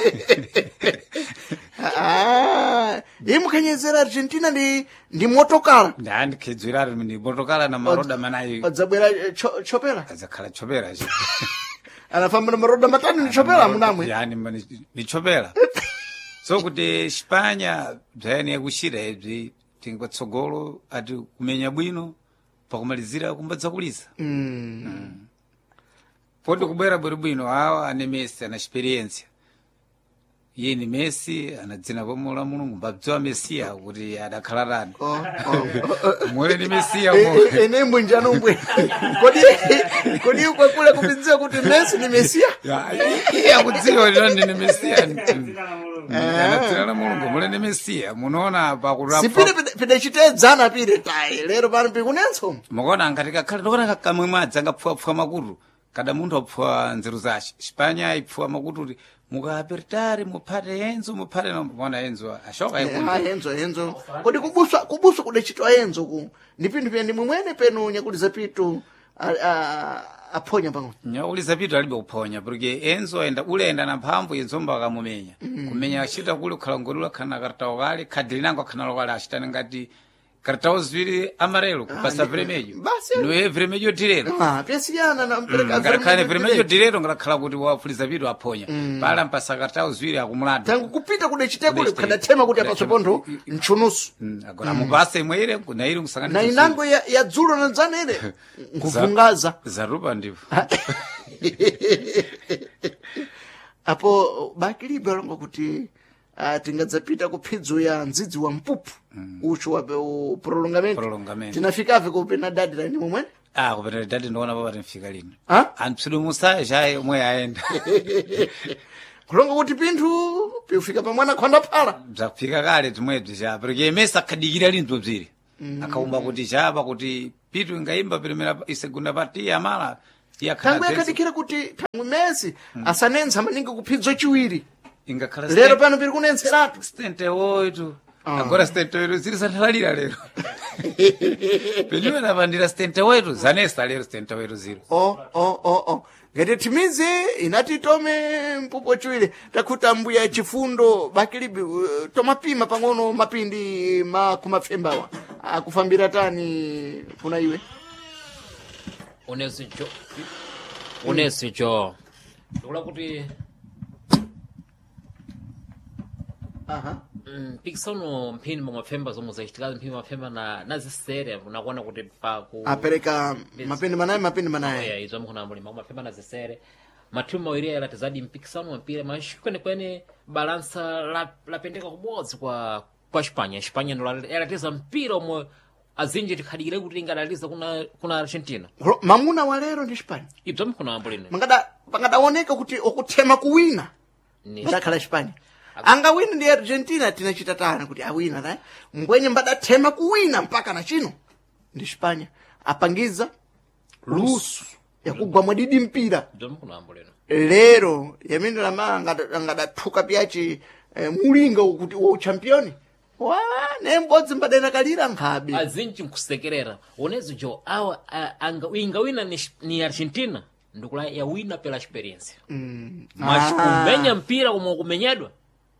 Speaker 1: ah iyi mukhanyerezera Argentina ndi ndi motokala
Speaker 4: Ndandi khidzwirari ndi motokala na maroda manayi.
Speaker 1: adzabwera eh, cho- chopera
Speaker 4: Azakhala chopera chi.
Speaker 1: anafamba na maroda matani ni chopera munamwe
Speaker 4: Yani mbani ni chopera. So kuti Espanya bzayani yakushira ibzi tingatsogolo ati kumenya bwino pakumalizira kumbadza kulisa.
Speaker 1: Mm.
Speaker 4: Pode kubwera bwino awa ane Messi ana experiência. Iye ni Messi anadzina pomula mulungu mbabdziwa Messiya kuti adakhala rani.
Speaker 1: Oh, oh.
Speaker 4: Mwe ni Messiya
Speaker 1: Eh,
Speaker 4: mo.
Speaker 1: eh, ene mbwenjano mbwe kodi kodi kwakule kupidziwa kuti Messi ni Messiya
Speaker 4: Iye akudziwa kuti ni Messiya. Anadzina la mulungu mule ni Messiya. Munoona pakurapa.
Speaker 1: sipire pidachitedzana pire tai lero pano pikunenso
Speaker 4: Mukuona ngati kakhala tokona kamwe madzi angapfuapfua makutu kada munthu apfua nzeru zace Espanya ipfua makutu kuti mukapertari muphate Enzo muphate nomona Enzo ashoka
Speaker 1: ah
Speaker 4: ikuti
Speaker 1: Enzo Enzo kodi kubuswa kubuswa kudachitwa Enzo ku ndi pinthu pene mwene penu nyakuliza pitu a- a- aphonya pang'ono
Speaker 4: nyauliza pitu alibe kuphonya porque Enzo enda ulenda na mphamvu yenzomba akamumenya kumenya achita kule kukhala ngolula khana kartawo kale khadi linango khana lokale achitana ngati cartão ziwiri amarelo kupasa vermelho
Speaker 1: basi.
Speaker 4: noye vermelho direto
Speaker 1: Ah, pyasiyana nampereka
Speaker 4: ngalakhale vermelho direto ngalakhala kuti wafuliza vitu aponya pala mpasa cartão ziwiri akumulanda
Speaker 1: tangu kupita kude chitekule
Speaker 4: Kude
Speaker 1: kadathema kuti
Speaker 4: kude
Speaker 1: apaso pontho mchunusu
Speaker 4: Mm, agora mupasa imweire nairi
Speaker 1: na
Speaker 4: kusanganisa
Speaker 1: inango ya, ya dzulo na dzanere nkuvungaza
Speaker 4: zarupa ndipo
Speaker 1: apo bakilibe alonga kuti uh, tingadzapita kuphidzo ya ndzidzi wa mpupu mm. uchu wape u prolongamento
Speaker 4: Prolongamento.
Speaker 1: tinafikave kupena deadline momwe
Speaker 4: ah kupeta dadi ndikuona papa timfika lino
Speaker 1: ha
Speaker 4: anthu musa jaye omwe aenda
Speaker 1: kulonga kuti pinthu piufika pamwana khonda phala
Speaker 4: bzakufika kale timwebzi ja porque mesa akhadikira linthu bziri akaumba kuti chapa kuti pitu ingaimba primera isegunda partiya mala
Speaker 1: tangu yakadikira kuti tangu Messi asanenza maningi kuphidzo chiwiri
Speaker 4: ingakhala
Speaker 1: lero pano piri kunenseratu
Speaker 4: stente oito agora stente oito ziri santhalalira lero peniwe napandira stente oito zanesa lero stente oito ziro
Speaker 1: o o o o ngati timizi inati tome mpupo chiwiri takhuta mbuya chifundo bakilibi uh, tomapima pang'ono mapindi makumapfembawa akufambira tani kuna iwe
Speaker 2: unesicho unesicho ndikula kuti
Speaker 1: aha
Speaker 2: mpikisano mphini mamapfemba zomwe zachitikali mphini mapfemba na nazisere unakuona kuti pa ku
Speaker 1: apereka mapindi manayi mapindi
Speaker 2: ya
Speaker 1: manayi
Speaker 2: izo mkhuna mulima mapfemba nazisere mathimu mawiri ayala tizadi mpikisano wampira mas kwenekwene balansa la- lapendeka kubodzi kwa kwa Espanha Espanha ndo yalatiza mpira omwe azinji tikhadikire kuti ingadaliza kuna kuna Argentina
Speaker 1: Ro- mamuna wa lero ndi Spani
Speaker 2: ibzo mkhuna ambulino
Speaker 1: mangada pangadaoneka kuti okuthema kuwina
Speaker 2: ni
Speaker 1: mbadakhala Spani angawina ndi Argentina tinachita tana kuti awina ta mbwenye mbadathema kuwina mpaka na chino ndi Spanya apangiza lusu yakugwa mwadidi mpira
Speaker 2: ibzo mkhuna ambulino
Speaker 1: lero yamene lama angadathuka pyachi eh, mulinga kuti wa uchampioni wa ne mbodzi mbadena kalira nkhabe
Speaker 2: azinji nkusekerera unezo jo awa a- anga ingawina ni, ni Argentina ndikula yawina pela experience
Speaker 1: Mm.
Speaker 2: mas
Speaker 1: Ah.
Speaker 2: kumenya mpira kumwe kumenyedwa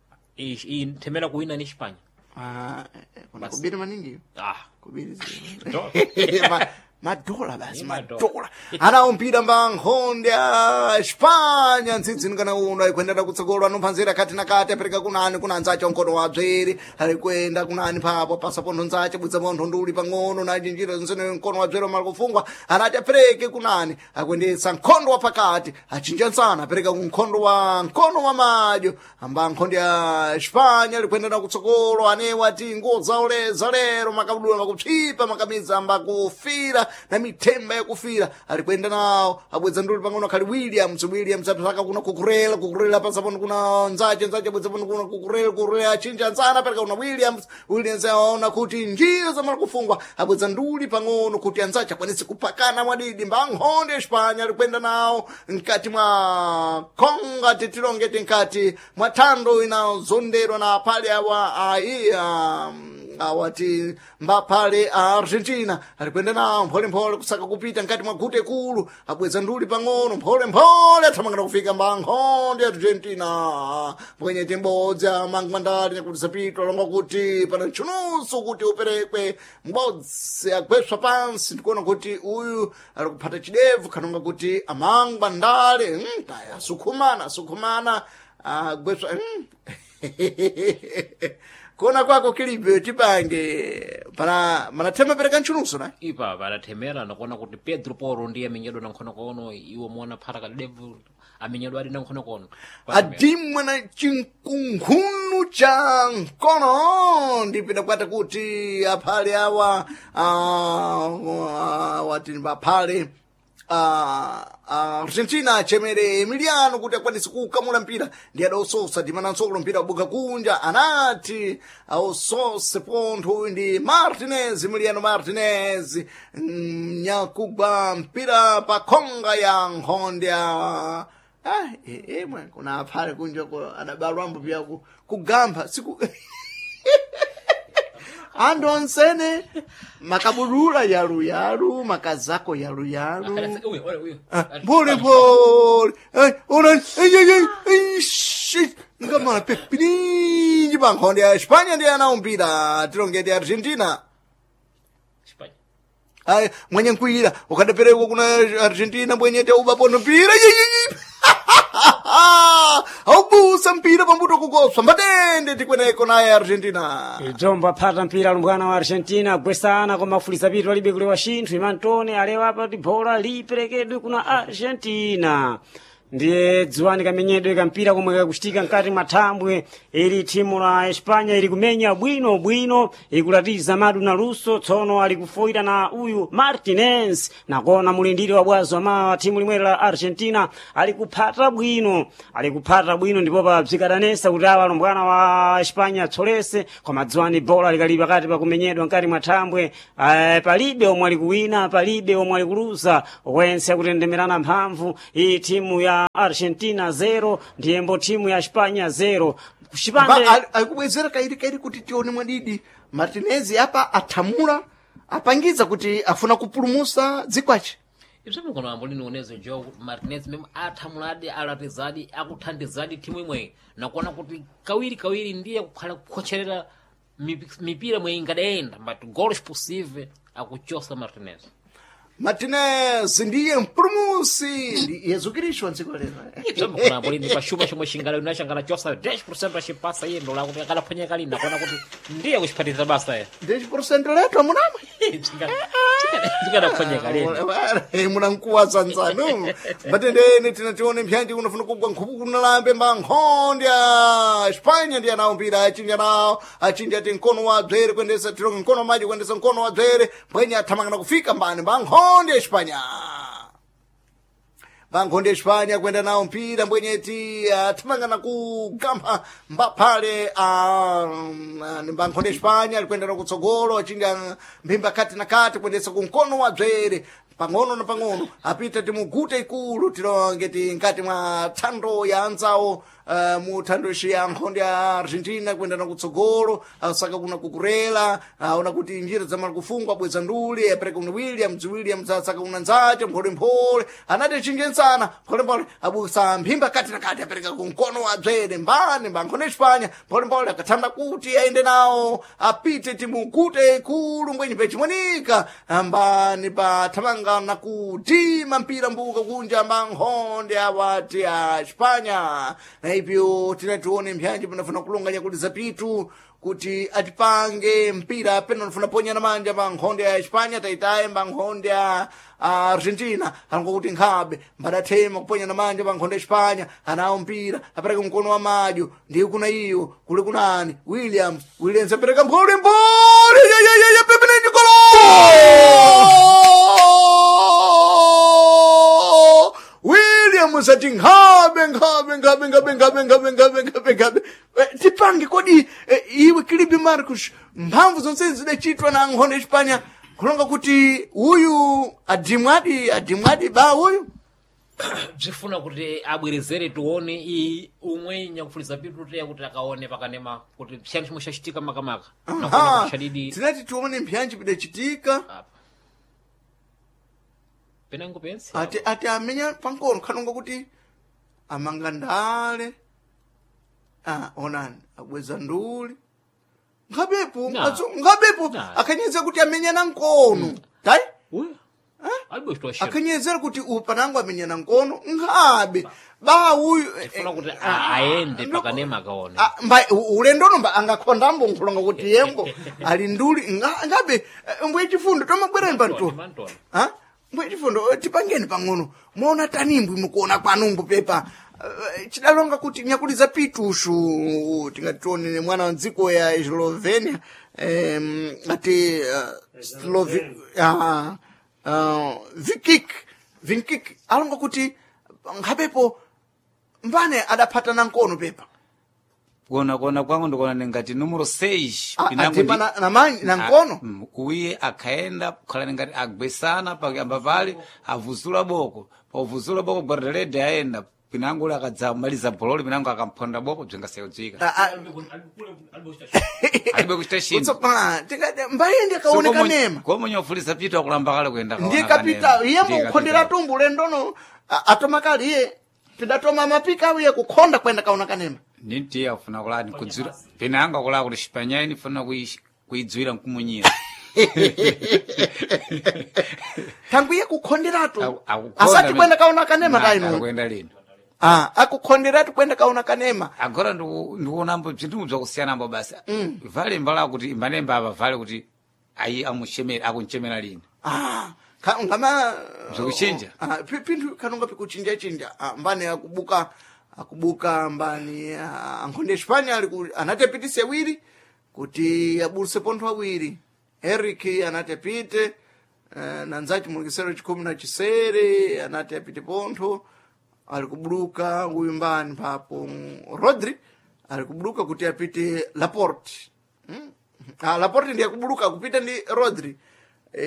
Speaker 2: intemera kuwina ni Espanha
Speaker 1: Ah, eh, kuna
Speaker 2: Basi.
Speaker 1: kubiri maningi
Speaker 2: ah
Speaker 1: kubiri zero.
Speaker 2: to-
Speaker 1: Ma- madola basi
Speaker 2: Ni madola.
Speaker 1: madola anaumpira mbankhonde a Espanya ntsitsi nikana uno aikwendera kutsogolo anophanzira kati na kati apereka kunani kuna anzace onkono wabzeri alikwenda kunani papo pasa pontho nzace bwitsa pontho nduli pang'ono najinjira nsene nkono wabzeri omali kufungwa anati apereke kunani akwendetsa nkhondo wa pakati achinja nsana apereka kunkhondo wa nkono wa madyo amba nkhondo ya Espanya alikwendera kutsogolo anewa ti nguo zaole zalero makabudula makupsipa makamiza amba kufira na mitemba yakufira alikwenda nawo abwedza nduli pang'ono khali Williams Williams apsaka kuna kukurela kukurela pasa pono kuna nzace nzace abwedza pono kuna kukurela kukurela achinja nsana apereka kuna Williams Williams aona kuti njira zamala kufungwa abwedza nduli pang'ono kuti anzace akwanise kupakana mwadidi mbankhonde Espanya alikwenda nawo mkati mwa konga titilongeti mkati mwa thando inazonderwa na pale awa ai um, awati mbapale a Argentina alikwenda nawo mpholemphole kusaka kupita mkati mwa gute kulu abweza nduli pang'ono mpholemphole athamangana kufika mbankhonde Argentina mbwenye timbodza mangu mandali nakuti zapitwa longa kuti pana mchunuso kuti uperekwe mbodzi agweswa pansi ndikuona kuti uyu ali kuphata chidevu khanonga kuti amangu mandale mm, taya asukhumana asukhumana agweswa mm. kuona kwako kilibe tipange pana manathema pereka nchunuso na
Speaker 2: ipa valathemera nakuona kuti Pedro Porro ndiye amenyedwa na nkhono kono iwo muona phata kadevu amenyedwa ali na nkhono kono
Speaker 1: adimwe na chinkunkhunu cha nkono ndipita kwata kuti aphale awa ah, wati baphale ah, ah, Argentina achemere Emiliano kuti akwanise kukamula mpira ndi adaososa dimana nsokolo mpira wabuga kunja anati aosose pontho uyu ndi Martinez Emiliano Martinez mm, nyakugwa mpira pa khonga ya nkhonde ya ah emwe kuna aphale kunja ko adabalwambo pya ku- kugamba siku andonsene makabulula yaluyalu makazako yaluyalu
Speaker 2: uyu uyu uyu
Speaker 1: pole pole Eh, ona eh, eh, eh, shit ngama pepininji bankhonde ya Espanya ndi anaumpira tilongeti Argentina Ai, mwenye nkwira ukadapereka kuna Argentina mwenye te ubapono mpira aubusa mpira pambuto kugoswa mbatende tikweneko naye Argentina
Speaker 3: ijomba phata mpira lumbwana wa Argentina gwesana koma fulisa pitu alibe kulewa shinthu imantone alewa pa bola liperekedwe kuna Argentina ndiye dziwani kamenyedwe kampira komwe kakuchitika mkati mwa thambwe ili timu la Espanya ili kumenya bwino bwino ikulatiza madu na luso tsono ali kufoira na uyu Martinez nakona mulindiri wa bwazo ama timu limwe la Argentina ali kuphata bwino ali kuphata bwino ndipo pa bzikadanesa kuti awa lumbwana wa Espanya tsolese koma dziwani bola likalipa kati pa kumenyedwa mkati mwa thambwe uh, palibe omwe ali kuwina palibe omwe ali kuluza wense akutendemerana mphamvu iyi timu ya Argentina zero ndiyembo timu ya Espanya zero kushipande
Speaker 1: akubwezera kairi kairi kuti tione mwadidi Martinez apa athamula apangiza kuti afuna kupulumusa dzikwache
Speaker 2: ibzo mukono amboli nionezo jo Martinez mem athamuladi alatizadi akuthandizadi timu imwe nakuona kuti kawiri kawiri ndiye kukhala kukhocherera mipira mwe ingadaenda but goals possível akuchosa Martinez
Speaker 1: Martinez ndiye mpulumusi yezukirishwa ntsiko lero
Speaker 2: ibzo mukono amboli ndi pashuma chomwe chingala unashangala chosa ten percent achipasa yendo la kuti akalaphanya kali nakuona kuti ndiye kuchipatiriza basa ye
Speaker 1: ten percent leto munamwe
Speaker 2: tikadaphanya kali
Speaker 1: eh munankuwa sanzano batendene tinatione mpyanji unafuna kugwa nkhubu kunalambe mbankhondya Espanya ndiye nawo mpira achinja nawo achinja ati nkono wa bzere kwendesa tironga nkono maji kwendesa nkono wa bzere bwenye athamangana kufika mbani mbankhondya Espanya bankhondya Espanya kwenda nawo mpira mbwenyeti athamangana kugamba mbaphale ni bankhondya Espanya alikwenda na kutsogolo achinja mphimba kati na kati kwendesa kunkono wa bzere pang'ono na pang'ono apita timugute ikulu tilongeti nkati mwa thando ya anzawo uh, mu thando ya nkhondo ya Argentina kwenda na kutsogolo asaka kuna kukurela aona kuti njira zamala kufungwa bweza nduli apereka kuna Williams Williams asaka kuna nzache mphole mphole anati chinjensana mphole mphole abusa mphimba kati na kati apereka kunkono wa bzere mbani mbankhondya Espanya mphole mphole akathanda kuti aende nawo apite timugute ikulu mbwenyi pechimwenika mbani pa thamanga na kutima mpira mbuka kunja mbankhondya awati a Espanya na hivyo tinatione mpyanji panafuna kulunganya kuti zapitu kuti atipange mpira pena nafuna ponya na manja mbankhondya ya Espanya taitaye mbankhondya a Argentina alongo kuti nkhabe mbadathema kuponya na manja mbankhondya Espanya anawo mpira apereka mkono wa majo ndiye kuna iyo kule kunani Williams Williams apereka mphole mphole yeyeyeye pepenenji golo Williams ati nkhabe nkhabe nkhabe nkhabe nkhabe nkhabe nkhabe nkhabe nkhabe tipange kodi iwe Kilibi Marcos mphamvu zonse zidachitwa na nkhondo ya Espanya kulonga kuti uyu adimwadi adimwadi ba uyu
Speaker 2: bzifuna kuti abwerezere tione i umwe nyakufuliza pitu teya kuti akaone pakanema kuti chani chimwe chachitika makamaka
Speaker 1: nakuona kushadidi tinati tione mpyanji pidachitika
Speaker 2: penango pensi
Speaker 1: ati ati amenya pankono khanonga kuti amangandale ah onani abweza nduli ngabepo ngazo ngabepo akanyeza kuti amenya na nkono tai
Speaker 2: uya albo stosha
Speaker 1: akanyeza kuti upanango amenya na nkono ngabe ba uyu
Speaker 2: ifuna kuti aende pakanema akaone
Speaker 1: mba ulendo nomba angakhondambo nkulonga kuti yembo ali nduli ngabe mbwe chifundo tomabwera mpanto ha mbwe chifundo tipangeni pang'ono muona tanimbwi mukuona kwanumbu pepa uh, chidalonga kuti nyakuliza pitushu tingatione mwana wa nziko ya Slovenia um, ati uh, Slovi uh, uh, Vikik Vikik alonga kuti ngabepo mbane adapata na nkono pepa
Speaker 4: kuona kuona kwangu ndikuona ningati numero seis
Speaker 1: pinango na na manyi na nkono
Speaker 4: uye akaenda khala ningati agwesana pakamba pale avuzula boko pavuzula boko bordelede aenda pinango akadzamaliza bololo pinango akamponda boko bzingasayudzika alibe kustation
Speaker 1: utsopa tikade mbaye ndikaoneka nema
Speaker 4: kwa mwenye ofulisa pita kulamba kale kwenda
Speaker 1: kaona ndikapita yemo ukhondera tumbu lendono atomakali ye pidatoma mapika uye kukhonda kwenda kaona kanema
Speaker 4: ninti afuna kulani kudzira pinanga kula kuti Espanya inifuna kuidzwira nkumunyira
Speaker 1: tanguye kukhonderatu
Speaker 4: Aku- akukhonda
Speaker 1: asati
Speaker 4: me-
Speaker 1: kwenda kaona kanema
Speaker 4: Na-
Speaker 1: kaino
Speaker 4: akuenda lino
Speaker 1: ah akukhonderatu kwenda kaona kanema
Speaker 4: agora ndiku- ndikuonambo bzinthu bzakusiyanambo basi vale mbala kuti manemba apa vale kuti ayi amuchemera akunchemera lini
Speaker 1: ah ka- ngama
Speaker 4: Bzikuchinja?
Speaker 1: ah pi- pinthu kanonga pikuchinja chinja ah, mbani akubuka akubuka mbani ah, ankhonde Espanya ali ku- anati apitise awiri kuti abuluse pontho awiri Eric anati apite eh, nanzati mulekesero chikhumi na chisere anati apite pontho ali kubuluka uyu mbani papo Rodri ali kubuluka kuti apite Laporte hmm? ah, Laporte ndiye kubuluka kupita ndi Rodri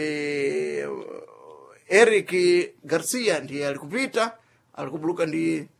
Speaker 1: eh, Eric Garcia ndiye ali kupita ali kubuluka ndi